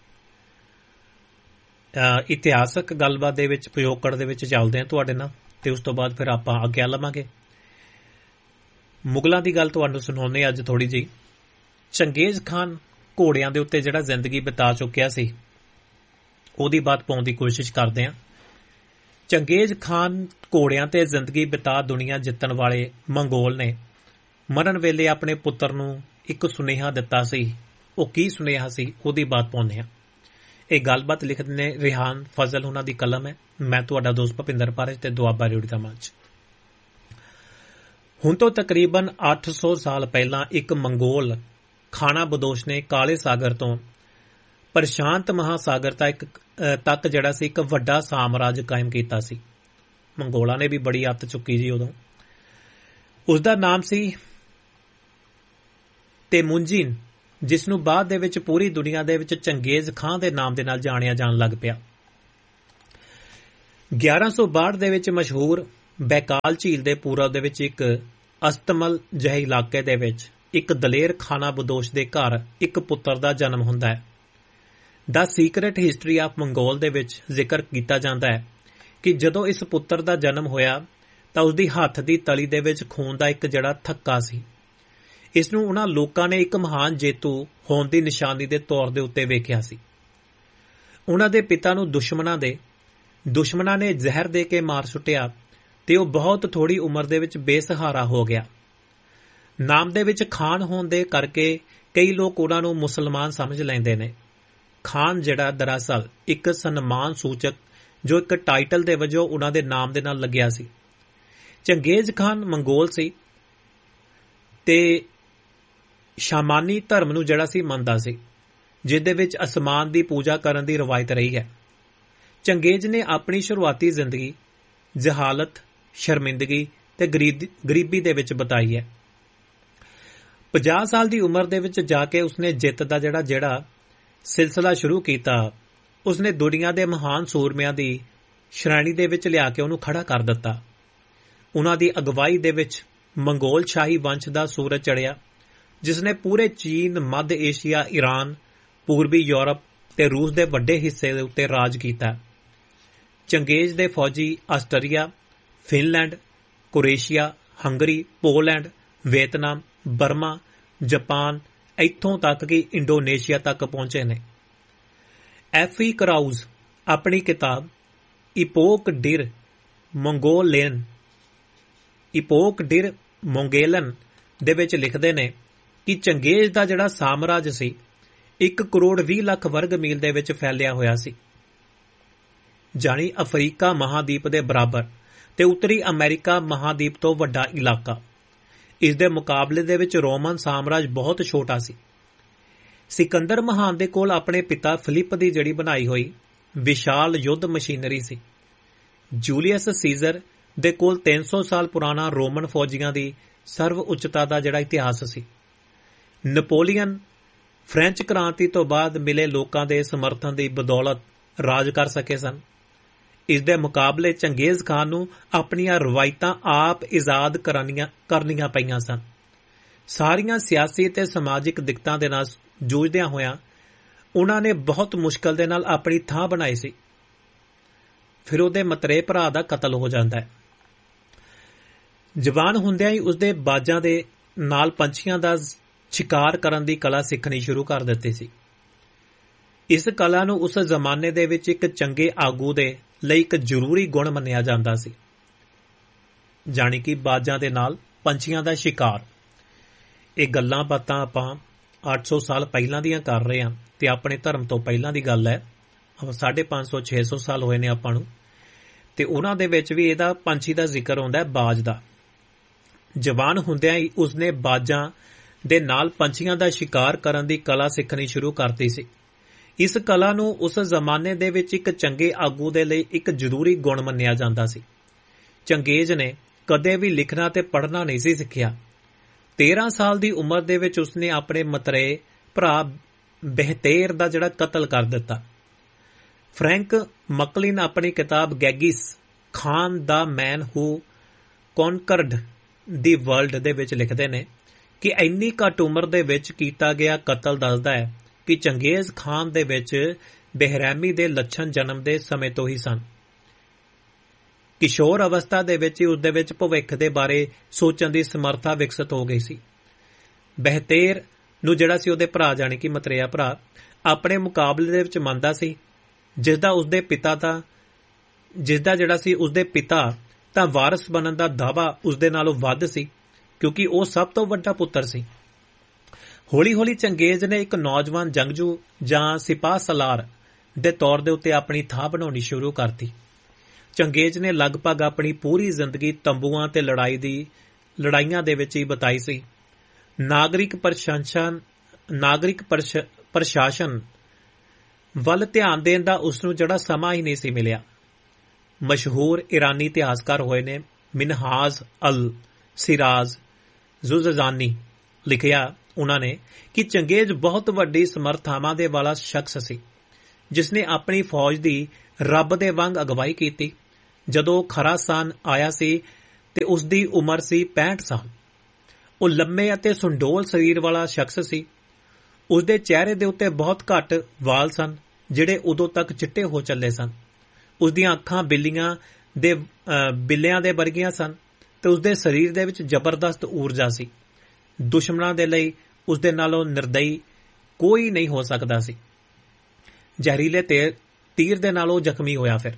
ਇਤਿਹਾਸਕ ਗੱਲਬਾਤ ਦੇ ਵਿੱਚ ਪਿਛੋਕੜ ਦੇ ਵਿੱਚ ਚੱਲਦੇ ਹਾਂ ਤੁਹਾਡੇ ਨਾਲ, ਤੇ ਉਸ ਤੋਂ ਬਾਅਦ ਫਿਰ ਆਪਾਂ ਅੱਗੇ ਲਵਾਂਗੇ। ਮੁਗਲਾਂ ਦੀ ਗੱਲ ਤੁਹਾਨੂੰ ਸੁਣਾਉਂਦੇ ਅੱਜ ਥੋੜੀ ਜਿਹੀ। ਚੰਗੇਜ਼ ਖਾਨ ਘੋੜਿਆਂ ਦੇ ਉੱਤੇ ਜਿਹੜਾ ਜ਼ਿੰਦਗੀ ਬਿਤਾ ਚੁੱਕਿਆ ਸੀ ਉਹਦੀ ਬਾਤ ਪਾਉਣ ਦੀ ਕੋਸ਼ਿਸ਼ ਕਰਦੇ ਹਾਂ। ਚੰਗੇਜ਼ ਖਾਨ ਘੋੜਿਆਂ ਤੇ ਜ਼ਿੰਦਗੀ ਬਿਤਾ ਦੁਨੀਆ ਜਿੱਤਣ ਵਾਲੇ ਮੰਗੋਲ ਨੇ ਮਰਨ ਵੇਲੇ ਆਪਣੇ ਪੁੱਤਰ ਨੂੰ ਇੱਕ ਸੁਨੇਹਾ ਦਿੱਤਾ ਸੀ। ਉਹ ਕੀ ਸੁਨੇਹਾ ਸੀ ਉਹਦੀ ਬਾਤ ਪਾਉਂਦੇ ਹਾਂ। ਇਹ ਗੱਲਬਾਤ ਲਿਖਦੇ ਨੇ ਰਿਹਾਨ ਫਜ਼ਲ, ਉਹਨਾਂ ਦੀ ਕਲਮ ਹੈ। ਮੈਂ ਤੁਹਾਡਾ ਦੋਸਤ ਭੁਪਿੰਦਰ ਪਾਰਜ ਤੇ ਦੁਆਬਾ ਰੇਡੀਓ ਦਾ ਮੰਚ। ਹੁਣ ਤੋਂ ਤਕਰੀਬਨ ਅੱਠ ਸੌ ਸਾਲ ਪਹਿਲਾਂ ਇੱਕ ਮੰਗੋਲ ਖਾਨਾ ਬਦੋਸ਼ ਨੇ ਕਾਲੇ ਸਾਗਰ ਤੋਂ ਪ੍ਰਸ਼ਾਂਤ ਮਹਾਸਾਗਰ ਤੱਕ ਤੱਕ ਜਿਹੜਾ ਸੀ ਇੱਕ ਵੱਡਾ ਸਾਮਰਾਜ ਕਾਇਮ ਕੀਤਾ ਸੀ। ਮੰਗੋਲਾਂ ਨੇ ਵੀ ਬੜੀ ਅੱਤ ਚੁੱਕੀ ਜੀ ਉਦੋਂ। ਉਸਦਾ ਨਾਮ ਸੀ ਤੇਮੁੰਜਿਨ, ਜਿਸ ਨੂੰ ਬਾਅਦ ਦੇ ਵਿੱਚ ਪੂਰੀ ਦੁਨੀਆ ਦੇ ਵਿੱਚ ਚੰਗੇਜ਼ ਖਾਨ ਦੇ ਨਾਮ ਦੇ ਨਾਲ ਜਾਣਿਆ ਜਾਣ ਲੱਗ ਪਿਆ। ਗਿਆਰਾਂ ਸੌ ਬਾਹਠ ਦੇ ਵਿੱਚ ਮਸ਼ਹੂਰ ਬੈਕਾਲ ਝੀਲ ਦੇ ਪੂਰਬ ਦੇ ਵਿੱਚ ਇੱਕ ਅਸਤਮਲ ਜਿਹੇ ਇਲਾਕੇ ਦੇ ਵਿੱਚ ਇੱਕ ਦਲੇਰ ਖਾਨਾ ਬਦੋਸ਼ ਦੇ ਘਰ ਇੱਕ ਪੁੱਤਰ ਦਾ ਜਨਮ ਹੁੰਦਾ ਹੈ। ਦਾ ਸੀਕ੍ਰੇਟ ਹਿਸਟਰੀ ਆਫ ਮੰਗੋਲ ਦੇ ਵਿੱਚ ਜ਼ਿਕਰ ਕੀਤਾ ਜਾਂਦਾ ਹੈ ਕਿ ਜਦੋਂ ਇਸ ਪੁੱਤਰ ਦਾ ਜਨਮ ਹੋਇਆ ਤਾਂ ਉਸਦੀ ਹੱਥ ਦੀ ਤਲੀ ਦੇ ਵਿੱਚ ਖੂਨ ਦਾ ਇੱਕ ਜਿਹੜਾ ਥੱਕਾ ਸੀ। ਇਸ ਨੂੰ ਉਹਨਾਂ ਲੋਕਾਂ ਨੇ ਇੱਕ ਮਹਾਨ ਜੇਤੂ ਹੋਣ ਦੀ ਨਿਸ਼ਾਨੀ ਦੇ ਤੌਰ ਦੇ ਉੱਤੇ ਵੇਖਿਆ ਸੀ। ਉਹਨਾਂ ਦੇ ਪਿਤਾ ਨੂੰ ਦੁਸ਼ਮਣਾਂ ਦੇ ਦੁਸ਼ਮਣਾਂ ਨੇ ਜ਼ਹਿਰ ਦੇ ਕੇ ਮਾਰ ਸੁੱਟਿਆ ਤੇ ਉਹ ਬਹੁਤ ਥੋੜੀ ਉਮਰ ਦੇ ਵਿੱਚ ਬੇਸਹਾਰਾ ਹੋ ਗਿਆ। ਨਾਮ ਦੇ ਵਿੱਚ ਖਾਨ ਹੋਣ ਦੇ ਕਰਕੇ ਕਈ ਲੋਕ ਉਹਨਾਂ ਨੂੰ ਮੁਸਲਮਾਨ ਸਮਝ ਲੈਂਦੇ ਨੇ। ਖਾਨ ਜਿਹੜਾ ਦਰਅਸਲ ਇੱਕ ਸਨਮਾਨ ਸੂਚਕ ਜੋ ਇੱਕ ਟਾਈਟਲ ਦੇ ਵਜੋਂ ਉਹਨਾਂ ਦੇ ਨਾਮ ਦੇ ਨਾਲ ਲੱਗਿਆ ਸੀ। ਚੰਗੇਜ਼ ਖਾਨ ਮੰਗੋਲ ਸੀ ਤੇ ਸ਼ਾਮਾਨੀ ਧਰਮ ਨੂੰ ਜਿਹੜਾ ਸੀ ਮੰਨਦਾ ਸੀ, ਜਿਹਦੇ ਵਿੱਚ ਅਸਮਾਨ ਦੀ ਪੂਜਾ ਕਰਨ ਦੀ ਰਵਾਇਤ ਰਹੀ ਹੈ। ਚੰਗੇਜ਼ ਨੇ ਆਪਣੀ ਸ਼ੁਰੂਆਤੀ ਜ਼ਿੰਦਗੀ ਜਹਾਲਤ, ਸ਼ਰਮਿੰਦਗੀ ਤੇ ਗਰੀਬੀ ਦੇ ਵਿੱਚ ਬਿਤਾਈ ਹੈ। ਪੰਜਾਹ ਸਾਲ ਦੀ ਉਮਰ ਦੇ ਵਿੱਚ ਜਾ ਕੇ ਉਸਨੇ ਜਿੱਤ ਦਾ ਜਿਹੜਾ ਜਿਹੜਾ ਸਿਲਸਿਲਾ ਸ਼ੁਰੂ ਕੀਤਾ, ਉਸਨੇ ਦੁਨੀਆ ਦੇ ਮਹਾਨ ਸੂਰਮਿਆਂ ਦੀ ਸ਼੍ਰੇਣੀ ਦੇ ਵਿੱਚ ਲਿਆ ਕੇ ਉਹਨੂੰ ਖੜਾ ਕਰ ਦਿੱਤਾ। ਉਹਨਾਂ ਦੀ ਅਗਵਾਈ ਦੇ ਵਿੱਚ ਮੰਗੋਲ ਸ਼ਾਹੀ ਵੰਸ਼ ਦਾ ਸੂਰਜ ਚੜ੍ਹਿਆ, ਜਿਸ ਨੇ ਪੂਰੇ ਚੀਨ, ਮੱਧ ਏਸ਼ੀਆ, ਈਰਾਨ, ਪੂਰਬੀ ਯੂਰਪ ਤੇ ਰੂਸ ਦੇ ਵੱਡੇ ਹਿੱਸੇ ਦੇ ਉੱਤੇ ਰਾਜ ਕੀਤਾ। ਚੰਗੇਜ਼ ਦੇ ਫੌਜੀ Austria, Finland, ਕੁਰੇਸ਼ੀਆ, Hungary, Poland, Vietnam, Burma, Japan, ਇੱਥੋਂ ਤੱਕ ਕਿ ਇੰਡੋਨੇਸ਼ੀਆ ਤੱਕ ਪਹੁੰਚੇ ਨੇ। ਐਫ ਈ ਕਰਾਊਜ਼ ਆਪਣੀ ਕਿਤਾਬ ਇਪੋਕ ਡਿਰ ਮੰਗੋਲੇਨ ਇਪੋਕ ਡਿਰ ਮੰਗੋਲਨ ਦੇ ਵਿੱਚ ਲਿਖਦੇ ਨੇ ਕਿ ਚੰਗੇਜ਼ ਦਾ ਜਿਹੜਾ ਸਾਮਰਾਜ ਸੀ ਇੱਕ ਕਰੋੜ ਵੀਹ ਲੱਖ ਵਰਗ ਮੀਲ ਦੇ ਵਿੱਚ ਫੈਲਿਆ ਹੋਇਆ ਸੀ, ਜਾਣੀ ਅਫਰੀਕਾ ਮਹਾਦੀਪ ਦੇ ਬਰਾਬਰ ਤੇ ਉੱਤਰੀ ਅਮਰੀਕਾ ਮਹਾਦੀਪ ਤੋਂ ਵੱਡਾ ਇਲਾਕਾ। ਇਸ ਦੇ ਮੁਕਾਬਲੇ ਦੇ ਵਿੱਚ ਰੋਮਨ ਸਾਮਰਾਜ ਬਹੁਤ ਛੋਟਾ ਸੀ। ਸਿਕੰਦਰ ਮਹਾਨ ਦੇ ਕੋਲ ਆਪਣੇ ਪਿਤਾ ਫਿਲਿਪ ਦੀ ਜਿਹੜੀ ਬਣਾਈ ਹੋਈ ਵਿਸ਼ਾਲ ਯੁੱਧ ਮਸ਼ੀਨਰੀ ਸੀ। ਜੂਲੀਅਸ ਸੀਜ਼ਰ ਦੇ ਕੋਲ ਤਿੰਨ ਸੌ ਸਾਲ ਪੁਰਾਣਾ ਰੋਮਨ ਫੌਜੀਆਂ ਦੀ ਸਰਵ ਉੱਚਤਾ ਦਾ ਜਿਹੜਾ ਇਤਿਹਾਸ ਸੀ। ਨਪੋਲੀਅਨ ਫ੍ਰੈਂਚ ਕ੍ਰਾਂਤੀ ਤੋਂ ਬਾਅਦ ਮਿਲੇ ਲੋਕਾਂ ਦੇ ਸਮਰਥਨ ਦੀ ਬਦੌਲਤ ਰਾਜ ਕਰ ਸਕੇ ਸਨ। ਇਸ ਦੇ ਮੁਕਾਬਲੇ ਚੰਗੇਜ਼ ਖਾਨ ਨੂੰ ਆਪਣੀਆਂ ਰਵਾਇਤਾਂ ਆਪ ਇਜਾਦ ਕਰਨੀਆਂ ਕਰਨੀਆਂ ਪਈਆਂ ਸਨ। ਸਾਰੀਆਂ ਸਿਆਸੀ ਤੇ ਸਮਾਜਿਕ ਦਿੱਕਤਾਂ ਦੇ ਨਾਲ ਜੂਝਦਿਆਂ ਹੋਇਆਂ ਉਹਨਾਂ ਨੇ ਬਹੁਤ ਮੁਸ਼ਕਲ ਦੇ ਨਾਲ ਆਪਣੀ ਥਾਂ ਬਣਾਈ ਸੀ। ਫਿਰ ਉਹਦੇ ਮਤਰੇ ਭਰਾ ਦਾ ਕਤਲ ਹੋ ਜਾਂਦਾ ਹੈ। ਜਵਾਨ ਹੁੰਦਿਆਂ ਹੀ ਉਸਦੇ ਬਾਜਾਂ ਦੇ ਨਾਲ ਪੰਛੀਆਂ ਦਾ ਸ਼ਿਕਾਰ ਕਰਨ ਦੀ ਕਲਾ ਸਿੱਖਣੀ ਸ਼ੁਰੂ ਕਰ ਦਿੱਤੀ ਸੀ। ਇਸ ਕਲਾ ਨੂੰ ਉਸ ਜ਼ਮਾਨੇ ਦੇ ਵਿੱਚ ਇੱਕ ਚੰਗੇ ਆਗੂ ਦੇ ਲਈ ਇੱਕ ਜ਼ਰੂਰੀ ਗੁਣ ਮੰਨਿਆ ਜਾਂਦਾ ਸੀ, ਜਾਣੀ ਕਿ ਬਾਜਾਂ ਦੇ ਨਾਲ ਪੰਛੀਆਂ ਦਾ ਸ਼ਿਕਾਰ। ਇਹ ਗੱਲਾਂ ਬਾਤਾਂ ਆਪਾਂ ਅੱਠ ਸੌ ਸਾਲ ਪਹਿਲਾਂ ਦੀਆਂ ਕਰ ਰਹੇ ਹਾਂ ਤੇ ਆਪਣੇ ਧਰਮ ਤੋਂ ਪਹਿਲਾਂ ਦੀ ਗੱਲ ਹੈ। ਸਾਢੇ ਪੰਜ ਸੌ ਛੇ ਸੌ ਸਾਲ ਹੋਏ ਨੇ ਆਪਾਂ ਨੂੰ, ਤੇ ਉਹਨਾਂ ਦੇ ਵਿੱਚ ਵੀ ਇਹਦਾ ਪੰਛੀ ਦਾ ਜ਼ਿਕਰ ਆਉਂਦਾ ਹੈ, ਬਾਜ ਦਾ। ਜਵਾਨ ਹੁੰਦਿਆਂ ਹੀ ਉਸਨੇ ਬਾਜਾਂ ਦੇ ਨਾਲ ਪੰਛੀਆਂ ਦਾ ਸ਼ਿਕਾਰ ਕਰਨ ਦੀ ਕਲਾ ਸਿੱਖਣੀ ਸ਼ੁਰੂ ਕਰਤੀ ਸੀ। ਇਸ ਕਲਾ ਨੂੰ ਉਸ ਜ਼ਮਾਨੇ ਦੇ ਵਿੱਚ ਇੱਕ ਚੰਗੇ ਆਗੂ ਦੇ ਲਈ ਇੱਕ ਜ਼ਰੂਰੀ ਗੁਣ ਮੰਨਿਆ ਜਾਂਦਾ ਸੀ। ਚੰਗੇਜ਼ ਨੇ ਕਦੇ ਵੀ ਲਿਖਣਾ ਤੇ ਪੜ੍ਹਨਾ ਨਹੀਂ ਸੀ ਸਿੱਖਿਆ। ਤੇਰਾਂ ਸਾਲ ਦੀ ਉਮਰ ਦੇ ਵਿੱਚ ਉਸਨੇ ਆਪਣੇ ਮਤਰੇਏ ਭਰਾ ਬਹਿਤੇਰ ਦਾ ਜਿਹੜਾ ਕਤਲ ਕਰ ਦਿੱਤਾ। ਫਰੈਂਕ ਮਕਲਿਨ ਆਪਣੀ ਕਿਤਾਬ ਗੈਗਿਸ ਖਾਨ ਦਾ ਮੈਨ ਹੂ ਕੌਨਕਰਡ ਦੀ ਵਰਲਡ ਦੇ ਵਿੱਚ ਲਿਖਦੇ ਨੇ ਕਿ ਇੰਨੀ ਘੱਟ ਉਮਰ ਦੇ ਵਿੱਚ ਕੀਤਾ ਗਿਆ ਕਤਲ ਦੱਸਦਾ ਹੈ ਕਿ ਚੰਗੇਜ਼ ਖਾਨ ਦੇ ਵਿੱਚ ਬੇਰਹਿਮੀ ਦੇ ਲੱਛਣ ਜਨਮ ਦੇ ਸਮੇਂ ਤੋਂ ਹੀ ਸਨ। ਕਿਸ਼ੋਰ ਅਵਸਥਾ ਦੇ ਵਿੱਚ ਹੀ ਉਸ ਦੇ ਵਿੱਚ ਭਵਿੱਖ ਦੇ ਬਾਰੇ ਸੋਚਣ ਦੀ ਸਮਰੱਥਾ ਵਿਕਸਿਤ ਹੋ ਗਈ ਸੀ। ਬਹਿਤੇਰ ਨੂੰ ਜਿਹੜਾ ਸੀ ਉਹਦੇ ਭਰਾ, ਜਾਣੀ ਕਿ ਮਤਰੇਆ ਭਰਾ, ਆਪਣੇ ਮੁਕਾਬਲੇ ਦੇ ਵਿੱਚ ਮੰਨਦਾ ਸੀ, ਜਿਸਦਾ ਉਸਦੇ ਪਿਤਾ ਦਾ ਜਿਸਦਾ ਜਿਹੜਾ ਸੀ ਉਸਦੇ ਪਿਤਾ ਤਾਂ ਵਾਰਸ ਬਣਨ ਦਾ ਦਾਅਵਾ ਉਸਦੇ ਨਾਲੋਂ ਵੱਧ ਸੀ, ਕਿਉਂਕਿ ਉਹ ਸਭ ਤੋਂ ਵੱਡਾ ਪੁੱਤਰ ਸੀ। ਹੌਲੀ ਹੌਲੀ ਚੰਗੇਜ਼ ਨੇ ਇੱਕ ਨੌਜਵਾਨ ਜੰਗਜੂ ਜਾਂ ਸਿਪਾਹ ਸਲਾਰ ਦੇ ਤੌਰ ਦੇ ਉੱਤੇ ਆਪਣੀ ਥਾਂ ਬਣਾਉਣੀ ਸ਼ੁਰੂ ਕਰਤੀ। ਚੰਗੇਜ਼ ਨੇ ਲਗਭਗ ਆਪਣੀ ਪੂਰੀ ਜ਼ਿੰਦਗੀ ਤੰਬੂਆਂ ਤੇ ਲੜਾਈ ਦੀ ਲੜਾਈਆਂ ਦੇ ਵਿੱਚ ਹੀ ਬਿਤਾਈ ਸੀ। ਨਾਗਰਿਕ ਪ੍ਰਸ਼ਾਸਨ ਨਾਗਰਿਕ ਪ੍ਰਸ਼ਾਸਨ ਵੱਲ ਧਿਆਨ ਦੇਣ ਦਾ ਉਸਨੂੰ ਜਿਹੜਾ ਸਮਾਂ ਹੀ ਨਹੀਂ ਸੀ ਮਿਲਿਆ। ਮਸ਼ਹੂਰ ਇਰਾਨੀ ਇਤਿਹਾਸਕਾਰ ਹੋਏ ਨੇ ਮਿਨਹਾਜ ਅਲ ਸਿਰਾਜ ਜ਼ੁਜ਼ਜ਼ਾਨੀ, ਲਿਖਿਆ ਉਹਨਾਂ ਨੇ ਕਿ ਚੰਗੇਜ਼ ਬਹੁਤ ਵੱਡੀ ਸਮਰੱਥਾਵਾਂ ਦੇ ਵਾਲਾ ਸ਼ਖਸ ਸੀ, ਜਿਸ ਨੇ ਆਪਣੀ ਫੌਜ ਦੀ ਰੱਬ ਦੇ ਵਾਂਗ ਅਗਵਾਈ ਕੀਤੀ ਜਦੋਂ ਖਰਾਸਾਨ ਆਇਆ ਸੀ ਤੇ ਉਸ ਦੀ ਉਮਰ ਸੀ ਪੈਂਹਠ ਸਾਲ। ਉਹ ਲੰਮੇ ਅਤੇ ਸੁੰਡੋਲ ਸਰੀਰ ਵਾਲਾ ਸ਼ਖਸ ਸੀ। ਉਸ ਦੇ ਚਿਹਰੇ ਦੇ ਉੱਤੇ ਬਹੁਤ ਘੱਟ ਵਾਲ ਸਨ, ਜਿਹੜੇ ਉਦੋਂ ਤੱਕ ਚਿੱਟੇ ਹੋ ਚੱਲੇ ਸਨ। ਉਸ ਦੀਆਂ ਅੱਖਾਂ ਬਿੱਲੀਆਂ ਦੇ ਬਿੱਲਿਆਂ ਦੇ ਵਰਗੀਆਂ ਸਨ ਤੇ ਉਸ ਦੇ ਸਰੀਰ ਦੇ ਵਿੱਚ ਜ਼ਬਰਦਸਤ ਊਰਜਾ ਸੀ। ਦੁਸ਼ਮਣਾਂ ਦੇ ਲਈ ਉਸ ਦੇ ਨਾਲੋਂ ਨਿਰਦਈ ਕੋਈ ਨਹੀਂ ਹੋ ਸਕਦਾ ਸੀ। ਜ਼ਹਿਰੀਲੇ ਤੀਰ ਦੇ ਨਾਲ ਉਹ ਜ਼ਖਮੀ ਹੋਇਆ। ਫਿਰ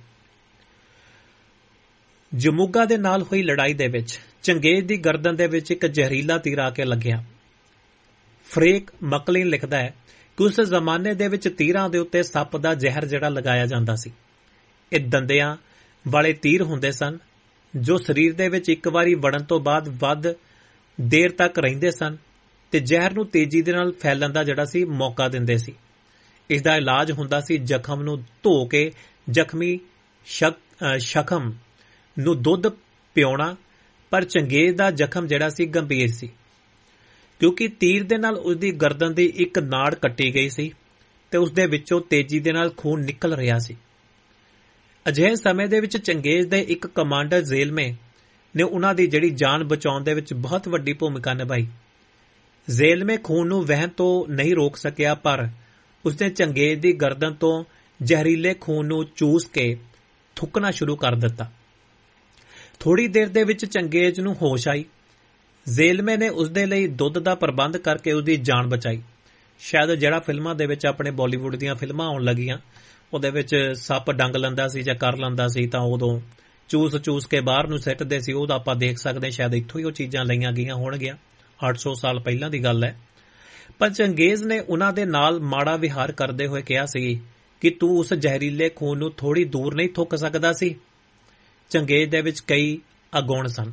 ਜਮੂਗਾ ਦੇ ਨਾਲ ਹੋਈ ਲੜਾਈ ਦੇ ਵਿੱਚ ਚੰਗੇਜ਼ ਦੀ ਗਰਦਨ ਦੇ ਵਿੱਚ ਇੱਕ ਜ਼ਹਿਰੀਲਾ ਤੀਰ ਆ ਕੇ ਲੱਗਿਆ। ਫਰੇਕ ਮਕਲੀਨ ਲਿਖਦਾ ਹੈ ਕਿ ਉਸ ਜ਼ਮਾਨੇ ਦੇ ਵਿੱਚ ਤੀਰਾਂ ਦੇ ਉੱਤੇ ਸੱਪ ਦਾ ਜ਼ਹਿਰ ਜਿਹੜਾ ਲਗਾਇਆ ਜਾਂਦਾ ਸੀ। ਇਹ ਦੰਦਿਆਂ ਵਾਲੇ ਤੀਰ ਹੁੰਦੇ ਸਨ ਜੋ ਸਰੀਰ ਦੇ ਵਿੱਚ ਇੱਕ ਵਾਰੀ ਵੜਨ ਤੋਂ ਬਾਅਦ ਵੱਧ ਦੇਰ ਤੱਕ ਰਹਿੰਦੇ ਸਨ ਤੇ ਜ਼ਹਿਰ ਨੂੰ ਤੇਜ਼ੀ ਦੇ ਨਾਲ ਫੈਲਣ ਦਾ ਜਿਹੜਾ ਸੀ ਮੌਕਾ ਦਿੰਦੇ ਸੀ। ਇਸ ਦਾ ਇਲਾਜ ਹੁੰਦਾ ਸੀ ਜ਼ਖਮ ਨੂੰ ਧੋ ਕੇ ਜ਼ਖਮੀ ਸ਼ਖਮ ਨੂੰ ਦੁੱਧ ਪਿਉਣਾ। ਪਰ ਚੰਗੇਜ਼ ਦਾ ਜ਼ਖਮ ਜਿਹੜਾ ਸੀ ਗੰਭੀਰ ਸੀ, ਕਿਉਂਕਿ ਤੀਰ ਦੇ ਨਾਲ ਉਸ ਦੀ ਗਰਦਨ ਦੀ ਇੱਕ ਨਾੜ ਕੱਟੀ ਗਈ ਸੀ ਤੇ ਉਸ ਦੇ ਵਿੱਚੋਂ ਤੇਜ਼ੀ ਦੇ ਨਾਲ ਖੂਨ ਨਿਕਲ ਰਿਹਾ ਸੀ। ਅਜਿਹੇ ਸਮੇਂ ਦੇ ਵਿੱਚ ਚੰਗੇਜ਼ ਦੇ ਇੱਕ ਕਮਾਂਡਰ ਜ਼ੇਲਮੇ ਨੇ ਉਹਨਾਂ ਦੀ ਜਿਹੜੀ ਜਾਨ ਬਚਾਉਣ ਦੇ ਵਿੱਚ ਬਹੁਤ ਵੱਡੀ ਭੂਮਿਕਾ ਨਿਭਾਈ। ਜ਼ੇਲਮੇ ਖੂਨ ਨੂੰ ਵਹਿਣ ਤੋਂ ਨਹੀਂ ਰੋਕ ਸਕਿਆ, ਪਰ ਉਸਨੇ ਚੰਗੇਜ਼ ਦੀ ਗਰਦਨ ਤੋਂ ਜ਼ਹਿਰੀਲੇ ਖੂਨ ਨੂੰ ਚੂਸ ਕੇ ਥੁੱਕਣਾ ਸ਼ੁਰੂ ਕਰ ਦਿੱਤਾ। ਥੋੜੀ ਦੇਰ ਦੇ ਵਿੱਚ ਚੰਗੇਜ਼ ਨੂੰ ਹੋਸ਼ ਆਈ। ਜ਼ੇਲਮੇ ਨੇ ਉਸਦੇ ਲਈ ਦੁੱਧ ਦਾ ਪ੍ਰਬੰਧ ਕਰਕੇ ਉਸਦੀ ਜਾਨ ਬਚਾਈ। ਸ਼ਾਇਦ ਜਿਹੜਾ ਫਿਲਮਾਂ ਦੇ ਵਿੱਚ ਆਪਣੇ ਬਾਲੀਵੁੱਡ ਦੀਆਂ ਫਿਲਮਾਂ ਆਉਣ ਲੱਗੀਆਂ ਉਹਦੇ ਵਿੱਚ ਸੱਪ ਡੰਗ ਲੈਂਦਾ ਸੀ ਜਾਂ ਕਰ ਲੈਂਦਾ ਸੀ ਤਾਂ ਉਦੋਂ ਚੂਸ ਚੂਸ ਕੇ ਬਾਹਰ ਨੂੰ ਸਿੱਟਦੇ ਸੀ। ਉਹਦਾ ਆਪਾਂ ਦੇਖ ਸਕਦੇ ਸ਼ਾਇਦ ਇੱਥੋਂ ਹੀ ਉਹ ਚੀਜ਼ਾਂ ਲਈਆਂ ਗਈਆਂ ਹੋਣਗੀਆਂ। ਅੱਠ ਸੌ ਸਾਲ ਪਹਿਲਾਂ ਦੀ ਗੱਲ ਹੈ। ਪਰ ਚੰਗੇਜ਼ ਨੇ ਉਹਨਾਂ ਦੇ ਨਾਲ ਮਾੜਾ ਵਿਹਾਰ ਕਰਦੇ ਹੋਏ ਕਿਹਾ ਸੀ ਕਿ ਤੂੰ ਉਸ ਜ਼ਹਿਰੀਲੇ ਖੂਨ ਨੂੰ ਥੋੜੀ ਦੂਰ ਨਹੀਂ ਥੁੱਕ ਸਕਦਾ ਸੀ। ਚੰਗੇਜ਼ ਦੇ ਵਿੱਚ ਕਈ ਅਗੁਣ ਸਨ।